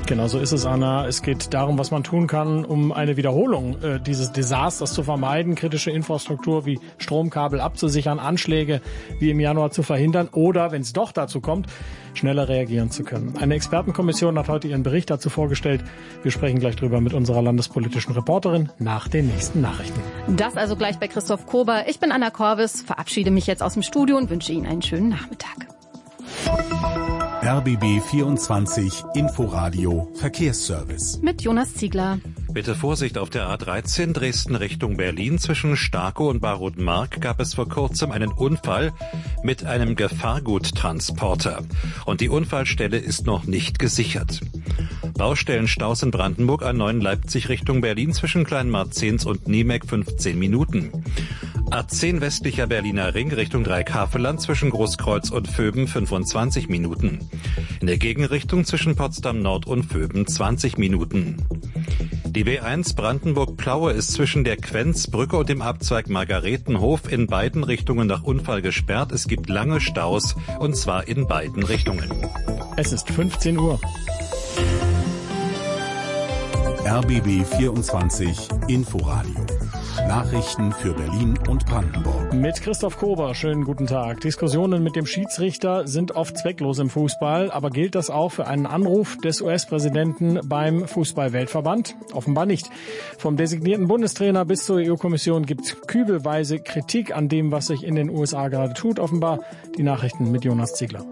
Genau so ist es, Anna. Es geht darum, was man tun kann, um eine Wiederholung dieses Desasters zu vermeiden, kritische Infrastruktur wie Stromkabel abzusichern, Anschläge wie im Januar zu verhindern oder, wenn es doch dazu kommt, schneller reagieren zu können. Eine Expertenkommission hat heute ihren Bericht dazu vorgestellt. Wir sprechen gleich drüber mit unserer landespolitischen Reporterin nach den nächsten Nachrichten. Das also gleich bei Christoph Kober. Ich bin Anna Korvis, verabschiede mich jetzt aus dem Studio und wünsche Ihnen einen schönen Nachmittag. RBB 24 Inforadio Verkehrsservice. Mit Jonas Ziegler. Bitte Vorsicht auf der A13 Dresden Richtung Berlin. Zwischen Starkow und Barodenmark gab es vor kurzem einen Unfall mit einem Gefahrguttransporter. Und die Unfallstelle ist noch nicht gesichert. Baustellenstaus in Brandenburg A9 Leipzig Richtung Berlin zwischen Kleinmarzens und Niemek 15 Minuten. A10 westlicher Berliner Ring Richtung Dreieckhavelland zwischen Großkreuz und Vöben 25 Minuten. In der Gegenrichtung zwischen Potsdam Nord und Vöben 20 Minuten. Die B1 Brandenburg-Plaue ist zwischen der Quenzbrücke und dem Abzweig Margaretenhof in beiden Richtungen nach Unfall gesperrt. Es gibt lange Staus und zwar in beiden Richtungen. Es ist 15 Uhr. RBB 24 Inforadio. Nachrichten für Berlin und Brandenburg. Mit Christoph Kober, schönen guten Tag. Diskussionen mit dem Schiedsrichter sind oft zwecklos im Fußball, aber gilt das auch für einen Anruf des US-Präsidenten beim Fußball-Weltverband? Offenbar nicht. Vom designierten Bundestrainer bis zur EU-Kommission gibt es kübelweise Kritik an dem, was sich in den USA gerade tut. Offenbar die Nachrichten mit Jonas Ziegler.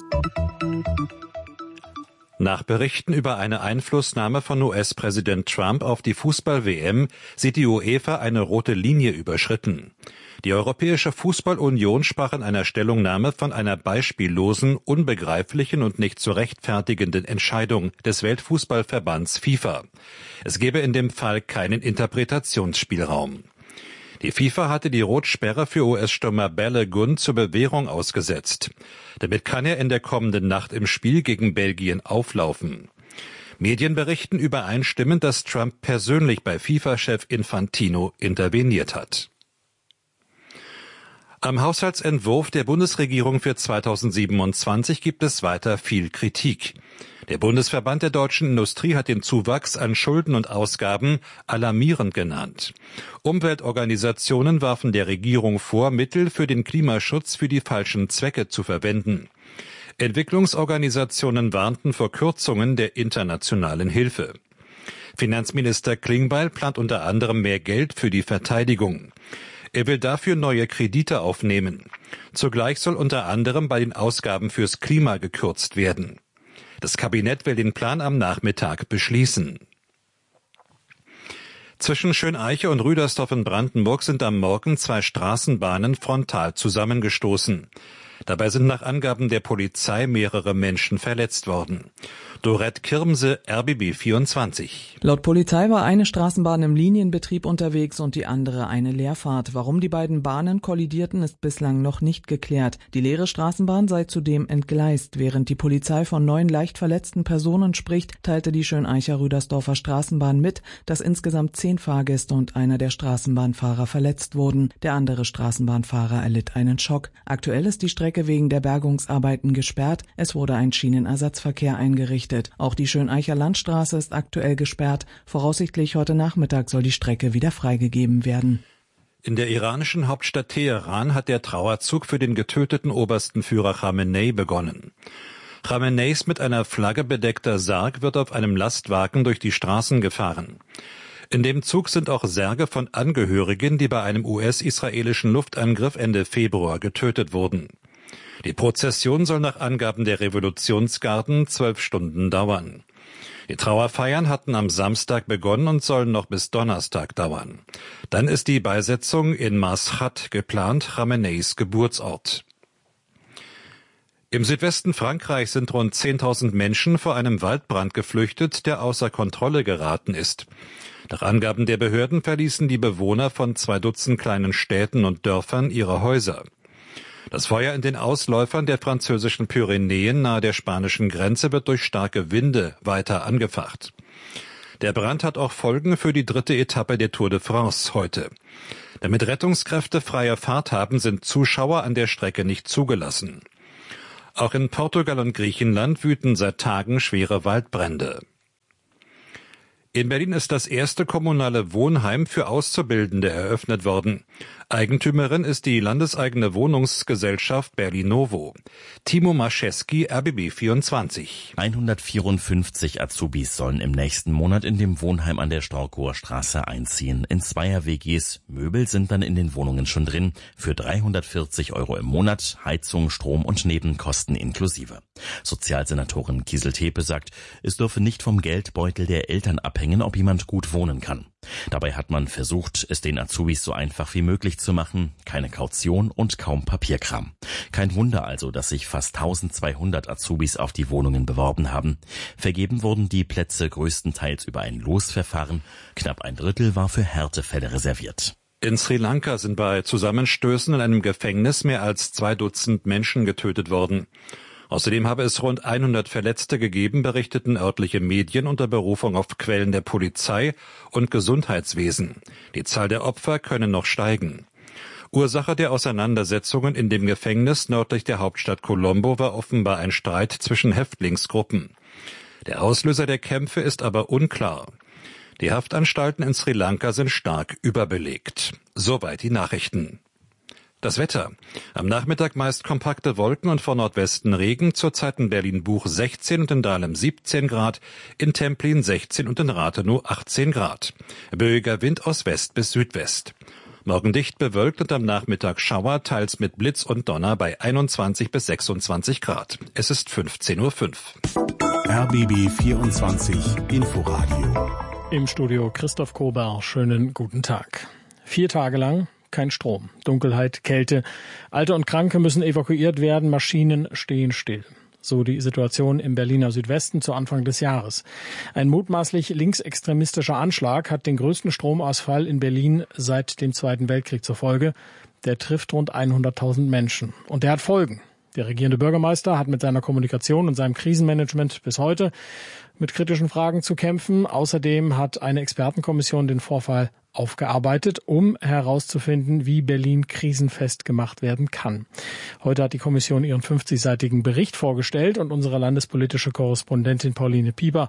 Nach Berichten über eine Einflussnahme von US-Präsident Trump auf die Fußball-WM sieht die UEFA eine rote Linie überschritten. Die Europäische Fußball-Union sprach in einer Stellungnahme von einer beispiellosen, unbegreiflichen und nicht zu rechtfertigenden Entscheidung des Weltfußballverbands FIFA. Es gebe in dem Fall keinen Interpretationsspielraum. Die FIFA hatte die Rotsperre für US-Stürmer Balogun zur Bewährung ausgesetzt. Damit kann er in der kommenden Nacht im Spiel gegen Belgien auflaufen. Medien berichten übereinstimmend, dass Trump persönlich bei FIFA-Chef Infantino interveniert hat. Am Haushaltsentwurf der Bundesregierung für 2027 gibt es weiter viel Kritik. Der Bundesverband der deutschen Industrie hat den Zuwachs an Schulden und Ausgaben alarmierend genannt. Umweltorganisationen warfen der Regierung vor, Mittel für den Klimaschutz für die falschen Zwecke zu verwenden. Entwicklungsorganisationen warnten vor Kürzungen der internationalen Hilfe. Finanzminister Klingbeil plant unter anderem mehr Geld für die Verteidigung. Er will dafür neue Kredite aufnehmen. Zugleich soll unter anderem bei den Ausgaben fürs Klima gekürzt werden. Das Kabinett will den Plan am Nachmittag beschließen. Zwischen Schöneiche und Rüdersdorf in Brandenburg sind am Morgen zwei Straßenbahnen frontal zusammengestoßen. Dabei sind nach Angaben der Polizei mehrere Menschen verletzt worden. Dorette Kirmse, RBB 24. Laut Polizei war eine Straßenbahn im Linienbetrieb unterwegs und die andere eine Leerfahrt. Warum die beiden Bahnen kollidierten, ist bislang noch nicht geklärt. Die leere Straßenbahn sei zudem entgleist. Während die Polizei von 9 leicht verletzten Personen spricht, teilte die Schöneicher Rüdersdorfer Straßenbahn mit, dass insgesamt 10 Fahrgäste und einer der Straßenbahnfahrer verletzt wurden. Der andere Straßenbahnfahrer erlitt einen Schock. Aktuell ist die Strecke wegen der Bergungsarbeiten gesperrt. Es wurde ein Schienenersatzverkehr eingerichtet. Auch die Schöneicher Landstraße ist aktuell gesperrt. Voraussichtlich heute Nachmittag soll die Strecke wieder freigegeben werden. In der iranischen Hauptstadt Teheran hat der Trauerzug für den getöteten obersten Führer Khamenei begonnen. Khameneis mit einer Flagge bedeckter Sarg wird auf einem Lastwagen durch die Straßen gefahren. In dem Zug sind auch Särge von Angehörigen, die bei einem US-israelischen Luftangriff Ende Februar getötet wurden. Die Prozession soll nach Angaben der Revolutionsgarden 12 Stunden dauern. Die Trauerfeiern hatten am Samstag begonnen und sollen noch bis Donnerstag dauern. Dann ist die Beisetzung in Mashhad geplant, Khameneis Geburtsort. Im Südwesten Frankreichs sind rund 10.000 Menschen vor einem Waldbrand geflüchtet, der außer Kontrolle geraten ist. Nach Angaben der Behörden verließen die Bewohner von 2 Dutzend kleinen Städten und Dörfern ihre Häuser. Das Feuer in den Ausläufern der französischen Pyrenäen nahe der spanischen Grenze wird durch starke Winde weiter angefacht. Der Brand hat auch Folgen für die 3. Etappe der Tour de France heute. Damit Rettungskräfte freie Fahrt haben, sind Zuschauer an der Strecke nicht zugelassen. Auch in Portugal und Griechenland wüten seit Tagen schwere Waldbrände. In Berlin ist das erste kommunale Wohnheim für Auszubildende eröffnet worden. Eigentümerin ist die landeseigene Wohnungsgesellschaft Berlinovo. Timo Mascheski, RBB 24. 154 Azubis sollen im nächsten Monat in dem Wohnheim an der Storkower Straße einziehen. In Zweier-WGs. Möbel sind dann in den Wohnungen schon drin. Für 340 € im Monat, Heizung, Strom und Nebenkosten inklusive. Sozialsenatorin Kieseltepe sagt, es dürfe nicht vom Geldbeutel der Eltern abhängen, ob jemand gut wohnen kann. Dabei hat man versucht, es den Azubis so einfach wie möglich zu machen. Keine Kaution und kaum Papierkram. Kein Wunder also, dass sich fast 1200 Azubis auf die Wohnungen beworben haben. Vergeben wurden die Plätze größtenteils über ein Losverfahren. Knapp ein Drittel war für Härtefälle reserviert. In Sri Lanka sind bei Zusammenstößen in einem Gefängnis mehr als 2 Dutzend Menschen getötet worden. Außerdem habe es rund 100 Verletzte gegeben, berichteten örtliche Medien unter Berufung auf Quellen der Polizei und Gesundheitswesen. Die Zahl der Opfer könne noch steigen. Ursache der Auseinandersetzungen in dem Gefängnis nördlich der Hauptstadt Colombo war offenbar ein Streit zwischen Häftlingsgruppen. Der Auslöser der Kämpfe ist aber unklar. Die Haftanstalten in Sri Lanka sind stark überbelegt. Soweit die Nachrichten. Das Wetter. Am Nachmittag meist kompakte Wolken und vor Nordwesten Regen, zurzeit in Berlin-Buch 16 und in Dahlem 17 Grad, in Templin 16 und in Rathenow 18 Grad. Böiger Wind aus West bis Südwest. Morgen dicht bewölkt und am Nachmittag Schauer, teils mit Blitz und Donner bei 21 bis 26 Grad. Es ist 15:05 Uhr. RBB 24 Inforadio. Im Studio Christoph Kober. Schönen guten Tag. 4 Tage lang kein Strom, Dunkelheit, Kälte. Alte und Kranke müssen evakuiert werden, Maschinen stehen still. So die Situation im Berliner Südwesten zu Anfang des Jahres. Ein mutmaßlich linksextremistischer Anschlag hat den größten Stromausfall in Berlin seit dem Zweiten Weltkrieg zur Folge. Der trifft rund 100.000 Menschen. Und der hat Folgen. Der regierende Bürgermeister hat mit seiner Kommunikation und seinem Krisenmanagement bis heute mit kritischen Fragen zu kämpfen. Außerdem hat eine Expertenkommission den Vorfall aufgearbeitet, um herauszufinden, wie Berlin krisenfest gemacht werden kann. Heute hat die Kommission ihren 50-seitigen Bericht vorgestellt und unsere landespolitische Korrespondentin Pauline Pieper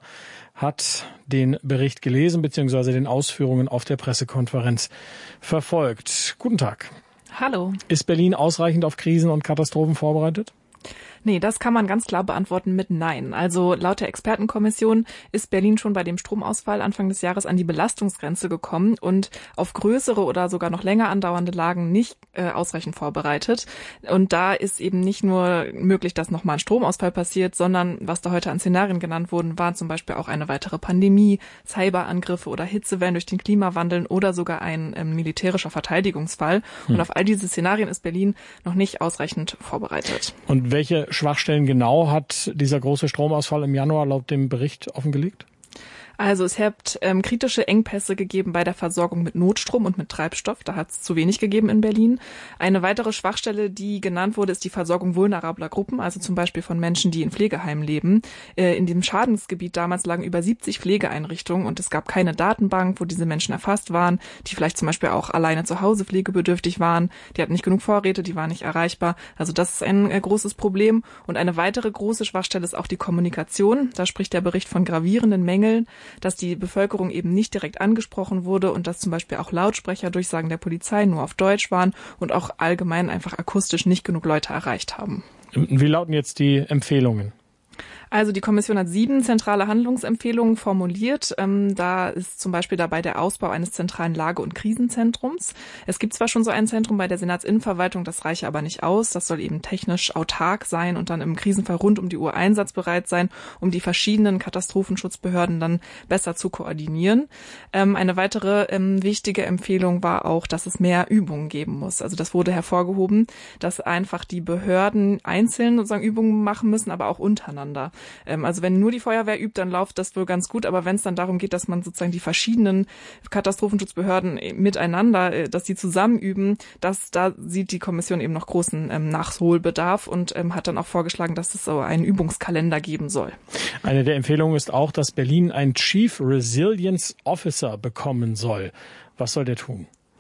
hat den Bericht gelesen bzw. den Ausführungen auf der Pressekonferenz verfolgt. Guten Tag. Hallo. Ist Berlin ausreichend auf Krisen und Katastrophen vorbereitet? Nee, das kann man ganz klar beantworten mit Nein. Also laut der Expertenkommission ist Berlin schon bei dem Stromausfall Anfang des Jahres an die Belastungsgrenze gekommen und auf größere oder sogar noch länger andauernde Lagen nicht ausreichend vorbereitet. Und da ist eben nicht nur möglich, dass nochmal ein Stromausfall passiert, sondern was da heute an Szenarien genannt wurden, waren zum Beispiel auch eine weitere Pandemie, Cyberangriffe oder Hitzewellen durch den Klimawandel oder sogar ein militärischer Verteidigungsfall. Und auf all diese Szenarien ist Berlin noch nicht ausreichend vorbereitet. Und welche Schwachstellen genau hat dieser große Stromausfall im Januar laut dem Bericht offengelegt? Also es hat kritische Engpässe gegeben bei der Versorgung mit Notstrom und mit Treibstoff. Da hat es zu wenig gegeben in Berlin. Eine weitere Schwachstelle, die genannt wurde, ist die Versorgung vulnerabler Gruppen, also zum Beispiel von Menschen, die in Pflegeheimen leben. In dem Schadensgebiet damals lagen über 70 Pflegeeinrichtungen und es gab keine Datenbank, wo diese Menschen erfasst waren, die vielleicht zum Beispiel auch alleine zu Hause pflegebedürftig waren. Die hatten nicht genug Vorräte, die waren nicht erreichbar. Also das ist ein großes Problem. Und eine weitere große Schwachstelle ist auch die Kommunikation. Da spricht der Bericht von gravierenden Mängeln, dass die Bevölkerung eben nicht direkt angesprochen wurde und dass zum Beispiel auch Lautsprecherdurchsagen der Polizei nur auf Deutsch waren und auch allgemein einfach akustisch nicht genug Leute erreicht haben. Wie lauten jetzt die Empfehlungen? Also die Kommission hat 7 zentrale Handlungsempfehlungen formuliert. Da ist zum Beispiel dabei der Ausbau eines zentralen Lage- und Krisenzentrums. Es gibt zwar schon so ein Zentrum bei der Senatsinnenverwaltung, das reiche aber nicht aus. Das soll eben technisch autark sein und dann im Krisenfall rund um die Uhr einsatzbereit sein, um die verschiedenen Katastrophenschutzbehörden dann besser zu koordinieren. Eine weitere wichtige Empfehlung war auch, dass es mehr Übungen geben muss. Also das wurde hervorgehoben, dass einfach die Behörden einzeln sozusagen Übungen machen müssen, aber auch untereinander. Also wenn nur die Feuerwehr übt, dann läuft das wohl ganz gut. Aber wenn es dann darum geht, dass man sozusagen die verschiedenen Katastrophenschutzbehörden miteinander, dass die zusammen üben, da sieht die Kommission eben noch großen Nachholbedarf und hat dann auch vorgeschlagen, dass es so einen Übungskalender geben soll. Eine der Empfehlungen ist auch, dass Berlin einen Chief Resilience Officer bekommen soll. Was soll der tun?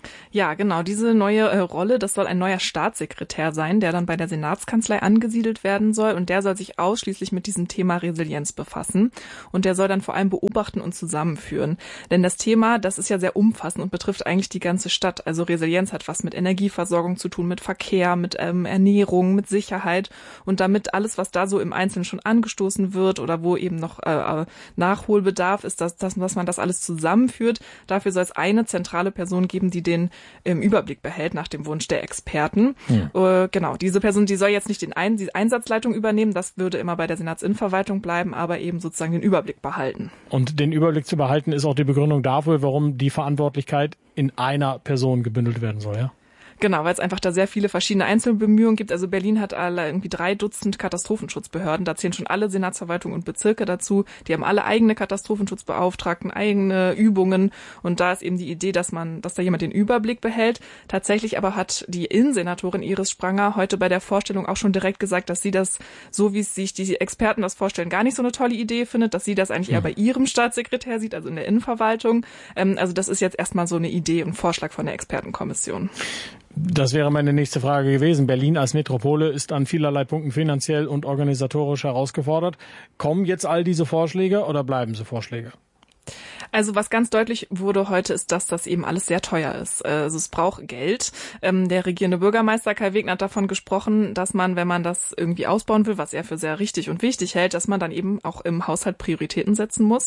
Ja, genau. Diese neue Rolle, das soll ein neuer Staatssekretär sein, der dann bei der Senatskanzlei angesiedelt werden soll. Und der soll sich ausschließlich mit diesem Thema Resilienz befassen. Und der soll dann vor allem beobachten und zusammenführen. Denn das Thema, das ist ja sehr umfassend und betrifft eigentlich die ganze Stadt. Also Resilienz hat was mit Energieversorgung zu tun, mit Verkehr, mit Ernährung, mit Sicherheit. Und damit alles, was da so im Einzelnen schon angestoßen wird oder wo eben noch Nachholbedarf ist, dass man das alles zusammenführt. Dafür soll es eine zentrale Person geben, die den Überblick behält nach dem Wunsch der Experten. Ja. Genau, diese Person, die soll jetzt nicht die Einsatzleitung übernehmen, das würde immer bei der Senatsinnenverwaltung bleiben, aber eben sozusagen den Überblick behalten. Und den Überblick zu behalten ist auch die Begründung dafür, warum die Verantwortlichkeit in einer Person gebündelt werden soll, ja? Genau, weil es einfach da sehr viele verschiedene Einzelbemühungen gibt. Also Berlin hat irgendwie 3 Dutzend Katastrophenschutzbehörden. Da zählen schon alle Senatsverwaltungen und Bezirke dazu. Die haben alle eigene Katastrophenschutzbeauftragten, eigene Übungen. Und da ist eben die Idee, dass da jemand den Überblick behält. Tatsächlich aber hat die Innensenatorin Iris Spranger heute bei der Vorstellung auch schon direkt gesagt, dass sie das, so wie sich die Experten das vorstellen, gar nicht so eine tolle Idee findet, dass sie das eigentlich eher bei ihrem Staatssekretär sieht, also in der Innenverwaltung. Also das ist jetzt erstmal so eine Idee und Vorschlag von der Expertenkommission. Das wäre meine nächste Frage gewesen. Berlin als Metropole ist an vielerlei Punkten finanziell und organisatorisch herausgefordert. Kommen jetzt all diese Vorschläge oder bleiben sie Vorschläge? Also was ganz deutlich wurde heute ist, dass das eben alles sehr teuer ist. Also es braucht Geld. Der regierende Bürgermeister Kai Wegner hat davon gesprochen, dass man, wenn man das irgendwie ausbauen will, was er für sehr richtig und wichtig hält, dass man dann eben auch im Haushalt Prioritäten setzen muss.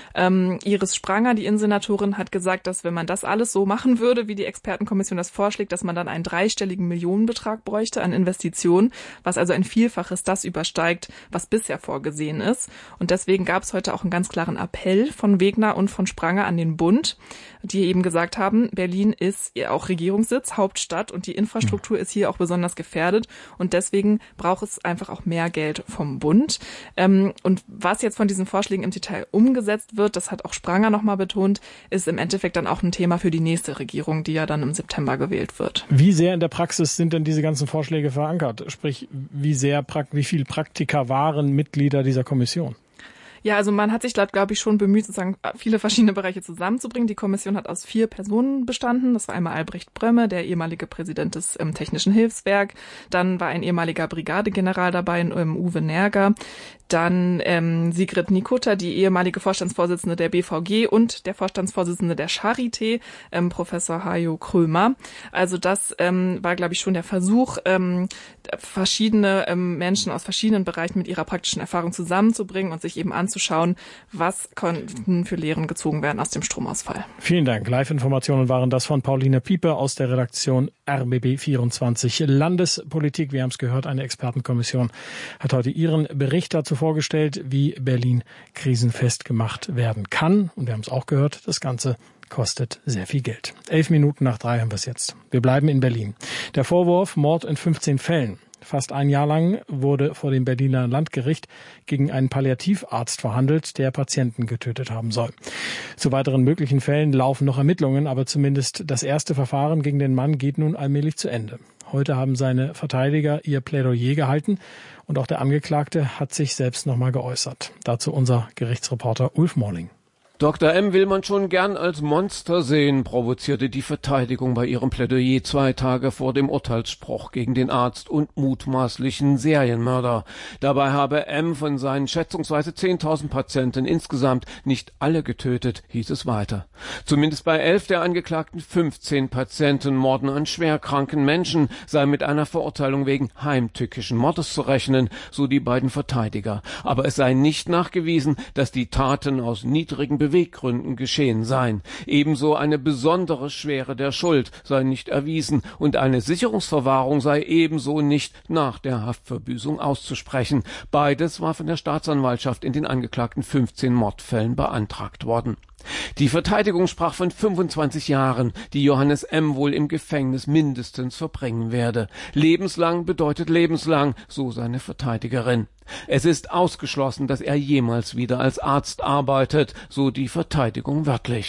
Iris Spranger, die Innensenatorin, hat gesagt, dass wenn man das alles so machen würde, wie die Expertenkommission das vorschlägt, dass man dann einen 3-stelligen Millionenbetrag bräuchte an Investitionen, was also ein Vielfaches das übersteigt, was bisher vorgesehen ist. Und deswegen gab es heute auch einen ganz klaren Appell von Wegner und von Spranger an den Bund, die eben gesagt haben, Berlin ist auch Regierungssitz, Hauptstadt und die Infrastruktur ist hier auch besonders gefährdet und deswegen braucht es einfach auch mehr Geld vom Bund. Und was jetzt von diesen Vorschlägen im Detail umgesetzt wird, das hat auch Spranger nochmal betont, ist im Endeffekt dann auch ein Thema für die nächste Regierung, die ja dann im September gewählt wird. Wie sehr in der Praxis sind denn diese ganzen Vorschläge verankert? Sprich, wie viel Praktiker waren Mitglieder dieser Kommission? Ja, also man hat sich, glaube ich, schon bemüht, sozusagen viele verschiedene Bereiche zusammenzubringen. Die Kommission hat aus 4 Personen bestanden. Das war einmal Albrecht Brömme, der ehemalige Präsident des Technischen Hilfswerk. Dann war ein ehemaliger Brigadegeneral dabei, Uwe Nerger. Dann Sigrid Nikota, die ehemalige Vorstandsvorsitzende der BVG und der Vorstandsvorsitzende der Charité, Professor Hajo Krömer. Also das war, glaube ich, schon der Versuch, verschiedene Menschen aus verschiedenen Bereichen mit ihrer praktischen Erfahrung zusammenzubringen und sich eben anzuschauen, was konnten für Lehren gezogen werden aus dem Stromausfall. Vielen Dank. Live-Informationen waren das von Pauline Pieper aus der Redaktion RBB24 Landespolitik. Wir haben es gehört, eine Expertenkommission hat heute ihren Bericht dazu vorgestellt, wie Berlin krisenfest gemacht werden kann. Und wir haben es auch gehört, das Ganze kostet sehr viel Geld. 3:11 haben wir es jetzt. Wir bleiben in Berlin. Der Vorwurf Mord in 15 Fällen. Fast ein Jahr lang wurde vor dem Berliner Landgericht gegen einen Palliativarzt verhandelt, der Patienten getötet haben soll. Zu weiteren möglichen Fällen laufen noch Ermittlungen, aber zumindest das erste Verfahren gegen den Mann geht nun allmählich zu Ende. Heute haben seine Verteidiger ihr Plädoyer gehalten und auch der Angeklagte hat sich selbst nochmal geäußert. Dazu unser Gerichtsreporter Ulf Morling. Dr. M. will man schon gern als Monster sehen, provozierte die Verteidigung bei ihrem Plädoyer 2 Tage vor dem Urteilsspruch gegen den Arzt und mutmaßlichen Serienmörder. Dabei habe M. von seinen schätzungsweise 10.000 Patienten insgesamt nicht alle getötet, hieß es weiter. Zumindest bei 11 der angeklagten 15 Patientenmorden an schwerkranken Menschen sei mit einer Verurteilung wegen heimtückischen Mordes zu rechnen, so die beiden Verteidiger. Aber es sei nicht nachgewiesen, dass die Taten aus niedrigen Beweggründen geschehen seien. Ebenso eine besondere Schwere der Schuld sei nicht erwiesen und eine Sicherungsverwahrung sei ebenso nicht nach der Haftverbüßung auszusprechen. Beides war von der Staatsanwaltschaft in den angeklagten 15 Mordfällen beantragt worden. Die Verteidigung sprach von 25 Jahren, die Johannes M. wohl im Gefängnis mindestens verbringen werde. Lebenslang bedeutet lebenslang, so seine Verteidigerin. Es ist ausgeschlossen, dass er jemals wieder als Arzt arbeitet, so die Verteidigung wörtlich.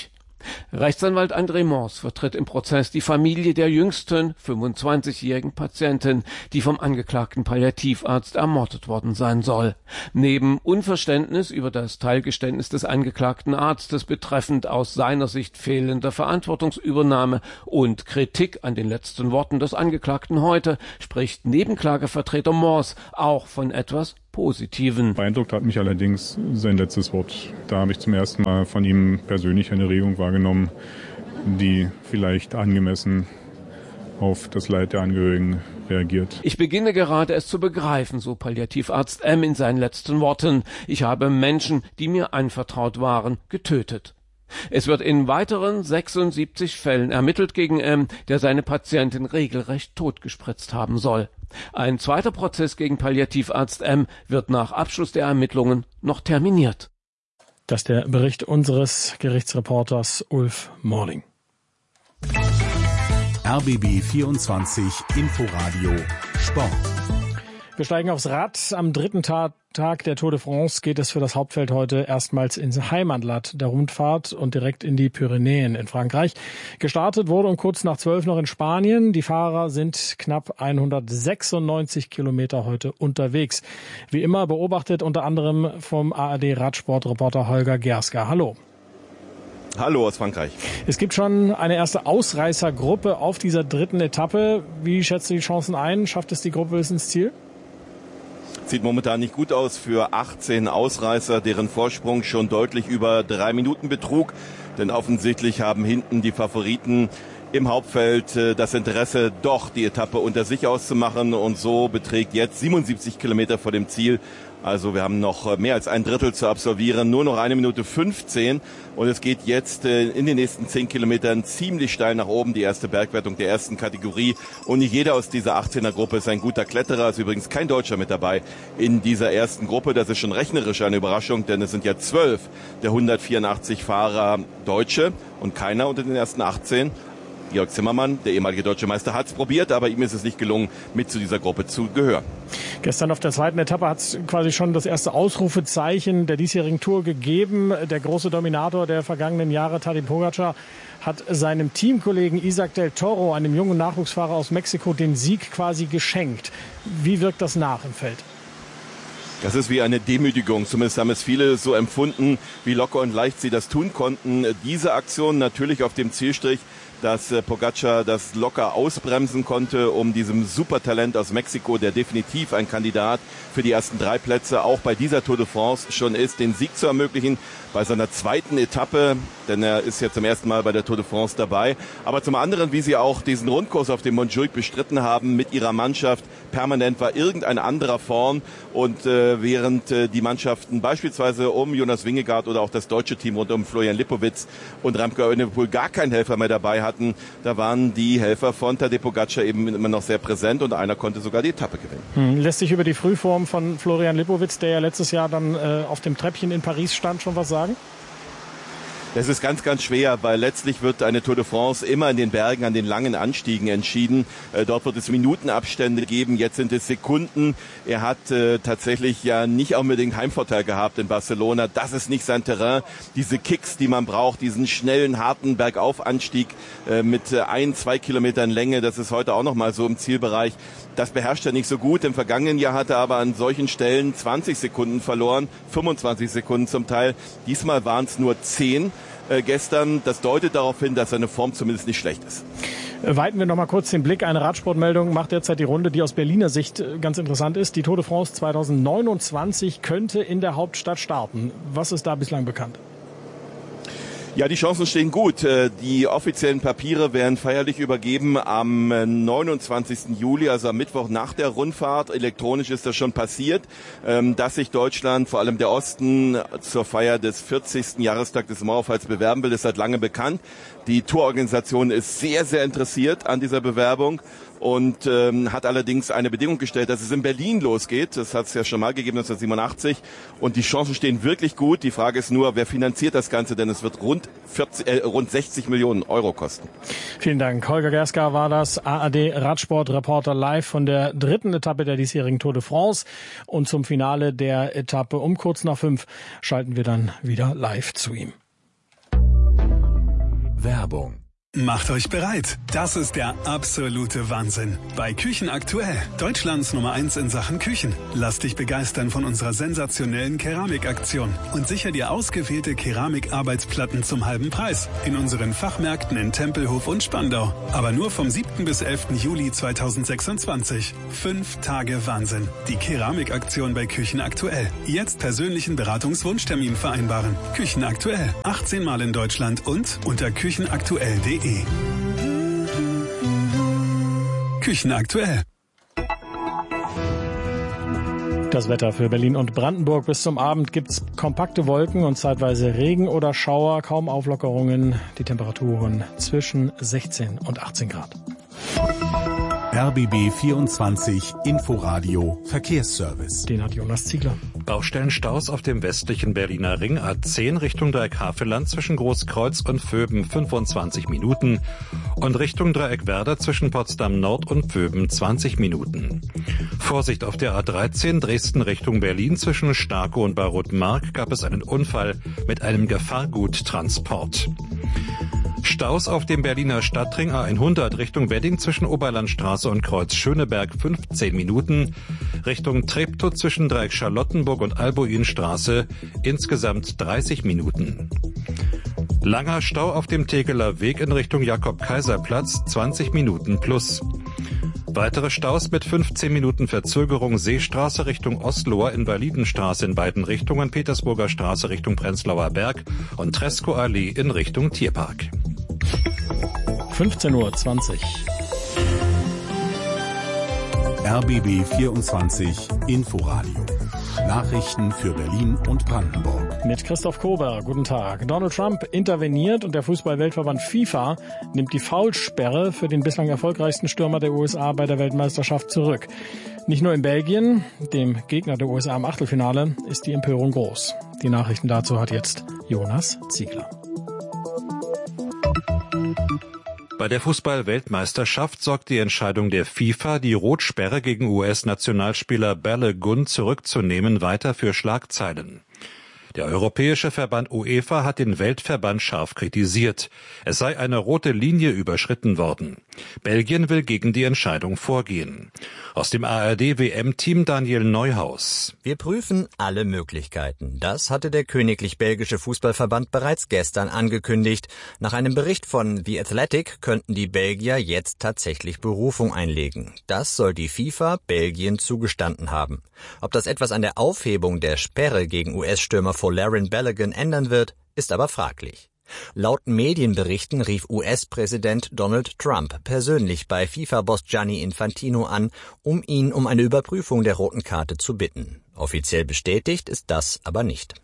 Rechtsanwalt André Mors vertritt im Prozess die Familie der jüngsten 25-jährigen Patientin, die vom angeklagten Palliativarzt ermordet worden sein soll. Neben Unverständnis über das Teilgeständnis des angeklagten Arztes betreffend aus seiner Sicht fehlender Verantwortungsübernahme und Kritik an den letzten Worten des Angeklagten heute, spricht Nebenklagevertreter Mors auch von etwas Positiven. Beeindruckt hat mich allerdings sein letztes Wort. Da habe ich zum ersten Mal von ihm persönlich eine Regung wahrgenommen, die vielleicht angemessen auf das Leid der Angehörigen reagiert. Ich beginne gerade es zu begreifen, so Palliativarzt M. in seinen letzten Worten. Ich habe Menschen, die mir anvertraut waren, getötet. Es wird in weiteren 76 Fällen ermittelt gegen M., der seine Patientin regelrecht totgespritzt haben soll. Ein zweiter Prozess gegen Palliativarzt M. wird nach Abschluss der Ermittlungen noch terminiert. Das ist der Bericht unseres Gerichtsreporters Ulf Morling. RBB 24 Inforadio Sport. Wir steigen aufs Rad. Am dritten Tag der Tour de France geht es für das Hauptfeld heute erstmals ins Heimatland der Rundfahrt und direkt in die Pyrenäen in Frankreich. Gestartet wurde um kurz nach 12 noch in Spanien. Die Fahrer sind knapp 196 Kilometer heute unterwegs. Wie immer beobachtet unter anderem vom ARD-Radsportreporter Holger Gerska. Hallo. Hallo aus Frankreich. Es gibt schon eine erste Ausreißergruppe auf dieser dritten Etappe. Wie schätzt du die Chancen ein? Schafft es die Gruppe bis ins Ziel? Sieht momentan nicht gut aus für 18 Ausreißer, deren Vorsprung schon deutlich über 3 Minuten betrug. Denn offensichtlich haben hinten die Favoriten im Hauptfeld das Interesse, doch die Etappe unter sich auszumachen. Und so beträgt jetzt 77 Kilometer vor dem Ziel. Also wir haben noch mehr als ein Drittel zu absolvieren, nur noch 1 Minute 15 und es geht jetzt in den nächsten 10 Kilometern ziemlich steil nach oben, die erste Bergwertung der ersten Kategorie und nicht jeder aus dieser 18er-Gruppe ist ein guter Kletterer, ist übrigens kein Deutscher mit dabei in dieser ersten Gruppe, das ist schon rechnerisch eine Überraschung, denn es sind ja 12 der 184 Fahrer Deutsche und keiner unter den ersten 18. Georg Zimmermann, der ehemalige deutsche Meister, hat es probiert, aber ihm ist es nicht gelungen, mit zu dieser Gruppe zu gehören. Gestern auf der zweiten Etappe hat es quasi schon das erste Ausrufezeichen der diesjährigen Tour gegeben. Der große Dominator der vergangenen Jahre, Tadej Pogačar, hat seinem Teamkollegen Isaac del Toro, einem jungen Nachwuchsfahrer aus Mexiko, den Sieg quasi geschenkt. Wie wirkt das nach im Feld? Das ist wie eine Demütigung, zumindest haben es viele so empfunden, wie locker und leicht sie das tun konnten. Diese Aktion natürlich auf dem Zielstrich, dass Pogačar das locker ausbremsen konnte, um diesem Supertalent aus Mexiko, der definitiv ein Kandidat für die ersten 3 Plätze auch bei dieser Tour de France schon ist, den Sieg zu ermöglichen bei seiner zweiten Etappe, denn er ist ja zum ersten Mal bei der Tour de France dabei. Aber zum anderen, wie sie auch diesen Rundkurs auf dem Montjuic bestritten haben mit ihrer Mannschaft, permanent war irgendein anderer vorn und während die Mannschaften beispielsweise um Jonas Vingegaard oder auch das deutsche Team rund um Florian Lipowitz und Remco Evenepoel gar keinen Helfer mehr dabei hatten, da waren die Helfer von Tadej Pogačar eben immer noch sehr präsent und einer konnte sogar die Etappe gewinnen. Lässt sich über die Frühform von Florian Lipowitz, der ja letztes Jahr dann auf dem Treppchen in Paris stand, schon was sagen? Das ist ganz, ganz schwer, weil letztlich wird eine Tour de France immer in den Bergen an den langen Anstiegen entschieden. Dort wird es Minutenabstände geben, jetzt sind es Sekunden. Er hat tatsächlich ja nicht unbedingt Heimvorteil gehabt in Barcelona. Das ist nicht sein Terrain. Diese Kicks, die man braucht, diesen schnellen, harten Bergaufanstieg mit 1-2 Kilometern Länge, das ist heute auch noch mal so im Zielbereich. Das beherrscht er nicht so gut. Im vergangenen Jahr hat er aber an solchen Stellen 20 Sekunden verloren, 25 Sekunden zum Teil. Diesmal waren es nur 10 gestern. Das deutet darauf hin, dass seine Form zumindest nicht schlecht ist. Weiten wir noch mal kurz den Blick. Eine Radsportmeldung macht derzeit die Runde, die aus Berliner Sicht ganz interessant ist. Die Tour de France 2029 könnte in der Hauptstadt starten. Was ist da bislang bekannt? Ja, die Chancen stehen gut. Die offiziellen Papiere werden feierlich übergeben am 29. Juli, also am Mittwoch nach der Rundfahrt. Elektronisch ist das schon passiert, dass sich Deutschland, vor allem der Osten, zur Feier des 40. Jahrestags des Mauerfalls bewerben will. Das ist seit langem bekannt. Die Tourorganisation ist sehr, sehr interessiert an dieser Bewerbung und hat allerdings eine Bedingung gestellt, dass es in Berlin losgeht. Das hat es ja schon mal gegeben, 1987. Und die Chancen stehen wirklich gut. Die Frage ist nur, wer finanziert das Ganze, denn es wird rund 60 Millionen Euro kosten. Vielen Dank. Holger Gerska war das, ARD-Radsport-Reporter live von der dritten Etappe der diesjährigen Tour de France. Und zum Finale der Etappe um kurz nach 5 schalten wir dann wieder live zu ihm. Werbung. Macht euch bereit. Das ist der absolute Wahnsinn. Bei Küchen aktuell. Deutschlands Nummer 1 in Sachen Küchen. Lass dich begeistern von unserer sensationellen Keramikaktion und sicher dir ausgewählte Keramikarbeitsplatten zum halben Preis. In unseren Fachmärkten in Tempelhof und Spandau. Aber nur vom 7. bis 11. Juli 2026. 5 Tage Wahnsinn. Die Keramikaktion bei Küchen aktuell. Jetzt persönlichen Beratungswunschtermin vereinbaren. Küchen aktuell. 18 Mal in Deutschland und unter küchenaktuell.de. Küchen aktuell. Das Wetter für Berlin und Brandenburg. Bis zum Abend gibt's kompakte Wolken und zeitweise Regen oder Schauer, kaum Auflockerungen. Die Temperaturen zwischen 16 und 18 Grad. RBB 24 Inforadio Verkehrsservice. Den hat Jonas Ziegler. Baustellenstaus auf dem westlichen Berliner Ring A10 Richtung Dreieck Havelland zwischen Großkreuz und Vöben 25 Minuten und Richtung Dreieck Werder zwischen Potsdam Nord und Vöben 20 Minuten. Vorsicht auf der A13 Dresden Richtung Berlin zwischen Starkow und Barodenmark gab es einen Unfall mit einem Gefahrguttransport. Staus auf dem Berliner Stadtring A100 Richtung Wedding zwischen Oberlandstraße und Kreuz Schöneberg 15 Minuten, Richtung Treptow zwischen Dreieck Charlottenburg und Albuinstraße insgesamt 30 Minuten. Langer Stau auf dem Tegeler Weg in Richtung Jakob-Kaiser-Platz 20 Minuten plus. Weitere Staus mit 15 Minuten Verzögerung Seestraße Richtung Ostloher, Invalidenstraße in beiden Richtungen, Petersburger Straße Richtung Prenzlauer Berg und Treskow-Allee in Richtung Tierpark. 15:20 Uhr. RBB 24 Inforadio. Nachrichten für Berlin und Brandenburg. Mit Christoph Kober, guten Tag. Donald Trump interveniert und der Fußball-Weltverband FIFA nimmt die Foulsperre für den bislang erfolgreichsten Stürmer der USA bei der Weltmeisterschaft zurück. Nicht nur in Belgien, dem Gegner der USA im Achtelfinale, ist die Empörung groß. Die Nachrichten dazu hat jetzt Jonas Ziegler. Bei der Fußball-Weltmeisterschaft sorgt die Entscheidung der FIFA, die Rotsperre gegen US-Nationalspieler Balogun zurückzunehmen, weiter für Schlagzeilen. Der europäische Verband UEFA hat den Weltverband scharf kritisiert. Es sei eine rote Linie überschritten worden. Belgien will gegen die Entscheidung vorgehen. Aus dem ARD-WM-Team Daniel Neuhaus. Wir prüfen alle Möglichkeiten. Das hatte der Königlich Belgische Fußballverband bereits gestern angekündigt. Nach einem Bericht von The Athletic könnten die Belgier jetzt tatsächlich Berufung einlegen. Das soll die FIFA Belgien zugestanden haben. Ob das etwas an der Aufhebung der Sperre gegen US-Stürmer Folarin Balogun ändern wird, ist aber fraglich. Laut Medienberichten rief US-Präsident Donald Trump persönlich bei FIFA-Boss Gianni Infantino an, um ihn um eine Überprüfung der roten Karte zu bitten. Offiziell bestätigt ist das aber nicht.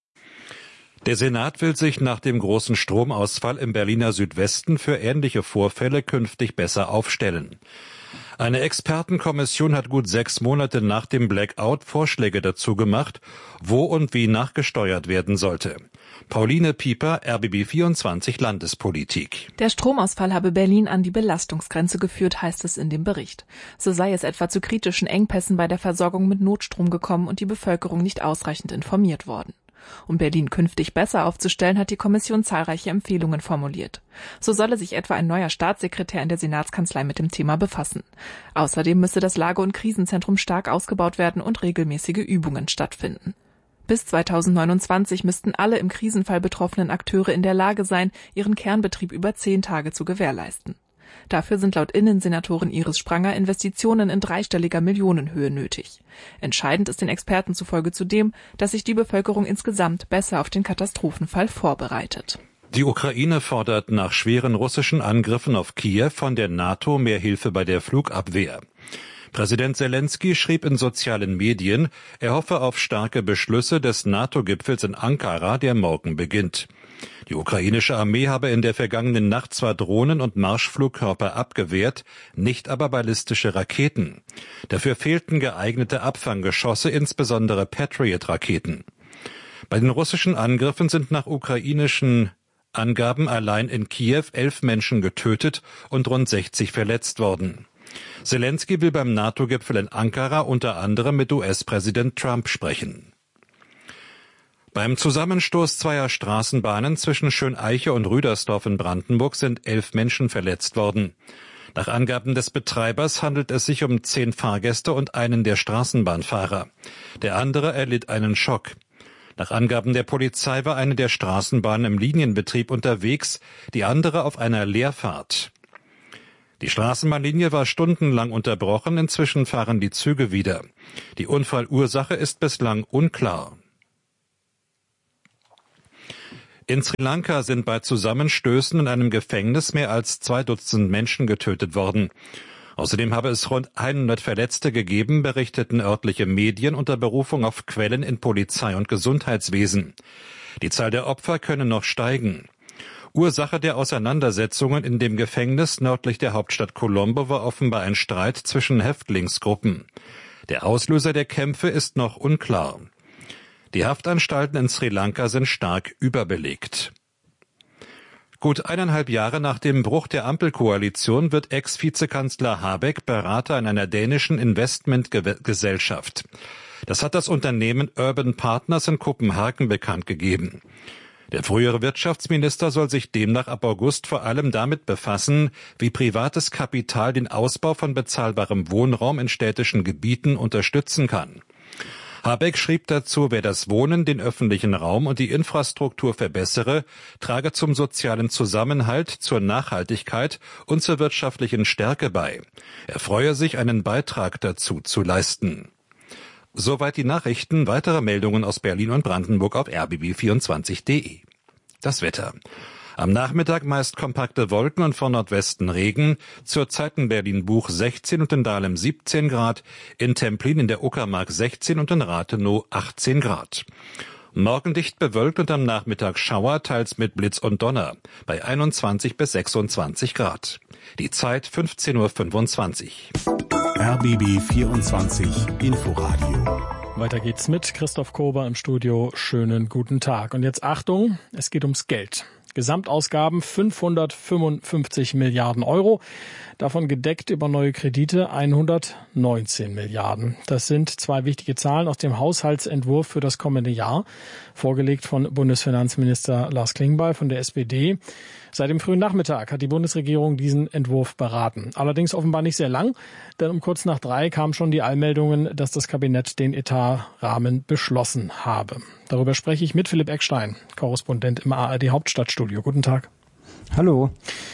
Der Senat will sich nach dem großen Stromausfall im Berliner Südwesten für ähnliche Vorfälle künftig besser aufstellen. Eine Expertenkommission hat gut 6 Monate nach dem Blackout Vorschläge dazu gemacht, wo und wie nachgesteuert werden sollte. Pauline Pieper, RBB 24 Landespolitik. Der Stromausfall habe Berlin an die Belastungsgrenze geführt, heißt es in dem Bericht. So sei es etwa zu kritischen Engpässen bei der Versorgung mit Notstrom gekommen und die Bevölkerung nicht ausreichend informiert worden. Um Berlin künftig besser aufzustellen, hat die Kommission zahlreiche Empfehlungen formuliert. So solle sich etwa ein neuer Staatssekretär in der Senatskanzlei mit dem Thema befassen. Außerdem müsse das Lage- und Krisenzentrum stark ausgebaut werden und regelmäßige Übungen stattfinden. Bis 2029 müssten alle im Krisenfall betroffenen Akteure in der Lage sein, ihren Kernbetrieb über 10 Tage zu gewährleisten. Dafür sind laut Innensenatorin Iris Spranger Investitionen in dreistelliger Millionenhöhe nötig. Entscheidend ist den Experten zufolge zudem, dass sich die Bevölkerung insgesamt besser auf den Katastrophenfall vorbereitet. Die Ukraine fordert nach schweren russischen Angriffen auf Kiew von der NATO mehr Hilfe bei der Flugabwehr. Präsident Zelensky schrieb in sozialen Medien, er hoffe auf starke Beschlüsse des NATO-Gipfels in Ankara, der morgen beginnt. Die ukrainische Armee habe in der vergangenen Nacht zwar Drohnen und Marschflugkörper abgewehrt, nicht aber ballistische Raketen. Dafür fehlten geeignete Abfanggeschosse, insbesondere Patriot-Raketen. Bei den russischen Angriffen sind nach ukrainischen Angaben allein in Kiew 11 Menschen getötet und rund 60 verletzt worden. Zelensky will beim NATO-Gipfel in Ankara unter anderem mit US-Präsident Trump sprechen. Beim Zusammenstoß zweier Straßenbahnen zwischen Schöneiche und Rüdersdorf in Brandenburg sind 11 Menschen verletzt worden. Nach Angaben des Betreibers handelt es sich um 10 Fahrgäste und einen der Straßenbahnfahrer. Der andere erlitt einen Schock. Nach Angaben der Polizei war eine der Straßenbahnen im Linienbetrieb unterwegs, die andere auf einer Leerfahrt. Die Straßenbahnlinie war stundenlang unterbrochen, inzwischen fahren die Züge wieder. Die Unfallursache ist bislang unklar. In Sri Lanka sind bei Zusammenstößen in einem Gefängnis mehr als 2 Dutzend Menschen getötet worden. Außerdem habe es rund 100 Verletzte gegeben, berichteten örtliche Medien unter Berufung auf Quellen in Polizei und Gesundheitswesen. Die Zahl der Opfer könne noch steigen. Ursache der Auseinandersetzungen in dem Gefängnis nördlich der Hauptstadt Colombo war offenbar ein Streit zwischen Häftlingsgruppen. Der Auslöser der Kämpfe ist noch unklar. Die Haftanstalten in Sri Lanka sind stark überbelegt. Gut 1,5 Jahre nach dem Bruch der Ampelkoalition wird Ex-Vizekanzler Habeck Berater in einer dänischen Investmentgesellschaft. Das hat das Unternehmen Urban Partners in Kopenhagen bekannt gegeben. Der frühere Wirtschaftsminister soll sich demnach ab August vor allem damit befassen, wie privates Kapital den Ausbau von bezahlbarem Wohnraum in städtischen Gebieten unterstützen kann. Habeck schrieb dazu, wer das Wohnen, den öffentlichen Raum und die Infrastruktur verbessere, trage zum sozialen Zusammenhalt, zur Nachhaltigkeit und zur wirtschaftlichen Stärke bei. Er freue sich, einen Beitrag dazu zu leisten. Soweit die Nachrichten. Weitere Meldungen aus Berlin und Brandenburg auf rbb24.de. Das Wetter. Am Nachmittag meist kompakte Wolken und von Nordwesten Regen. Zurzeit in Berlin-Buch 16 und in Dahlem 17 Grad, in Templin in der Uckermark 16 und in Rathenow 18 Grad. Morgen dicht bewölkt und am Nachmittag Schauer, teils mit Blitz und Donner, bei 21 bis 26 Grad. Die Zeit 15:25 Uhr. RBB 24 Inforadio. Weiter geht's mit Christoph Kober im Studio. Schönen guten Tag. Und jetzt Achtung, es geht ums Geld. Gesamtausgaben 555 Milliarden Euro, davon gedeckt über neue Kredite 119 Milliarden. Das sind 2 wichtige Zahlen aus dem Haushaltsentwurf für das kommende Jahr, vorgelegt von Bundesfinanzminister Lars Klingbeil von der SPD. Seit dem frühen Nachmittag hat die Bundesregierung diesen Entwurf beraten. Allerdings offenbar nicht sehr lang, denn um kurz nach 3 kamen schon die Eilmeldungen, dass das Kabinett den Etatrahmen beschlossen habe. Darüber spreche ich mit Philipp Eckstein, Korrespondent im ARD Hauptstadtstudio. Guten Tag. Hallo.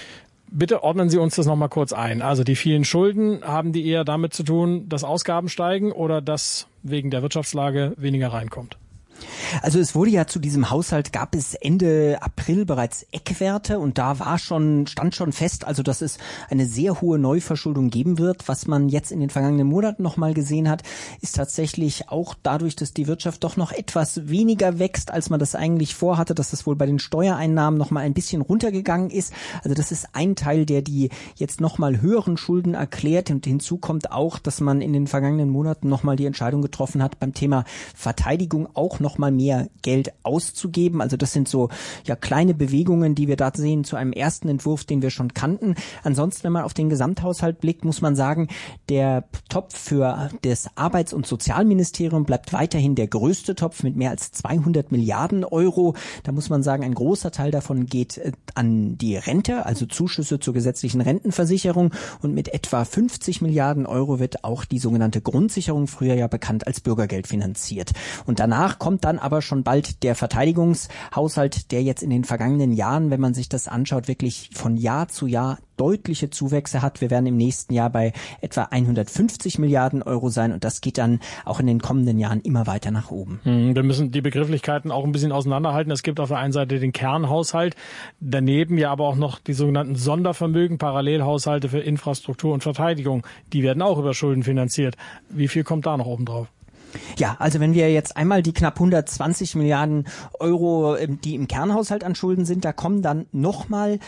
Bitte ordnen Sie uns das nochmal kurz ein. Also die vielen Schulden, haben die eher damit zu tun, dass Ausgaben steigen oder dass wegen der Wirtschaftslage weniger reinkommt? Also es wurde ja zu diesem Haushalt, gab es Ende April bereits Eckwerte und da stand schon fest, also dass es eine sehr hohe Neuverschuldung geben wird. Was man jetzt in den vergangenen Monaten nochmal gesehen hat, ist tatsächlich auch dadurch, dass die Wirtschaft doch noch etwas weniger wächst, als man das eigentlich vorhatte, dass es wohl bei den Steuereinnahmen nochmal ein bisschen runtergegangen ist. Also das ist ein Teil, der die jetzt nochmal höheren Schulden erklärt, und hinzu kommt auch, dass man in den vergangenen Monaten nochmal die Entscheidung getroffen hat, beim Thema Verteidigung auch nochmal mehr Geld auszugeben. Also das sind so kleine Bewegungen, die wir da sehen zu einem ersten Entwurf, den wir schon kannten. Ansonsten, wenn man auf den Gesamthaushalt blickt, muss man sagen, der Topf für das Arbeits- und Sozialministerium bleibt weiterhin der größte Topf mit mehr als 200 Milliarden Euro. Da muss man sagen, ein großer Teil davon geht an die Rente, also Zuschüsse zur gesetzlichen Rentenversicherung, und mit etwa 50 Milliarden Euro wird auch die sogenannte Grundsicherung, früher ja bekannt als Bürgergeld, finanziert. Und danach kommt dann aber schon bald der Verteidigungshaushalt, der jetzt in den vergangenen Jahren, wenn man sich das anschaut, wirklich von Jahr zu Jahr deutliche Zuwächse hat. Wir werden im nächsten Jahr bei etwa 150 Milliarden Euro sein, und das geht dann auch in den kommenden Jahren immer weiter nach oben. Wir müssen die Begrifflichkeiten auch ein bisschen auseinanderhalten. Es gibt auf der einen Seite den Kernhaushalt, daneben ja aber auch noch die sogenannten Sondervermögen, Parallelhaushalte für Infrastruktur und Verteidigung. Die werden auch über Schulden finanziert. Wie viel kommt da noch oben drauf? Ja, also wenn wir jetzt einmal die knapp 120 Milliarden Euro, die im Kernhaushalt an Schulden sind, da kommen dann nochmal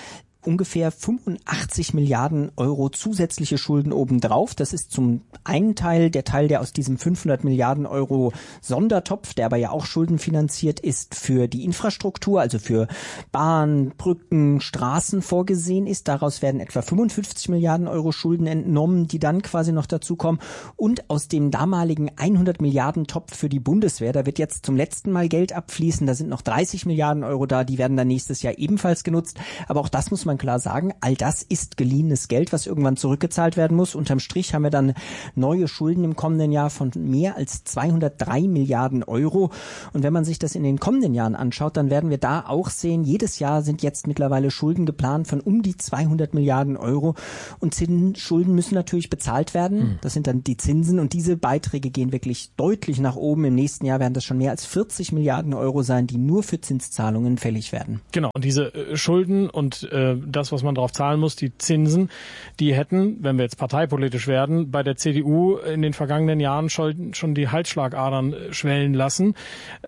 ungefähr 85 Milliarden Euro zusätzliche Schulden obendrauf. Das ist zum einen Teil, der aus diesem 500 Milliarden Euro Sondertopf, der aber ja auch schuldenfinanziert ist, für die Infrastruktur, also für Bahn, Brücken, Straßen vorgesehen ist. Daraus werden etwa 55 Milliarden Euro Schulden entnommen, die dann quasi noch dazukommen. Und aus dem damaligen 100 Milliarden Topf für die Bundeswehr, da wird jetzt zum letzten Mal Geld abfließen. Da sind noch 30 Milliarden Euro da, die werden dann nächstes Jahr ebenfalls genutzt. Aber auch das muss man klar sagen, all das ist geliehenes Geld, was irgendwann zurückgezahlt werden muss. Unterm Strich haben wir dann neue Schulden im kommenden Jahr von mehr als 203 Milliarden Euro. Und wenn man sich das in den kommenden Jahren anschaut, dann werden wir da auch sehen, jedes Jahr sind jetzt mittlerweile Schulden geplant von um die 200 Milliarden Euro. Und Schulden müssen natürlich bezahlt werden. Das sind dann die Zinsen. Und diese Beiträge gehen wirklich deutlich nach oben. Im nächsten Jahr werden das schon mehr als 40 Milliarden Euro sein, die nur für Zinszahlungen fällig werden. Genau. Und diese Schulden und das, was man darauf zahlen muss, die Zinsen, die hätten, wenn wir jetzt parteipolitisch werden, bei der CDU in den vergangenen Jahren schon die Halsschlagadern schwellen lassen.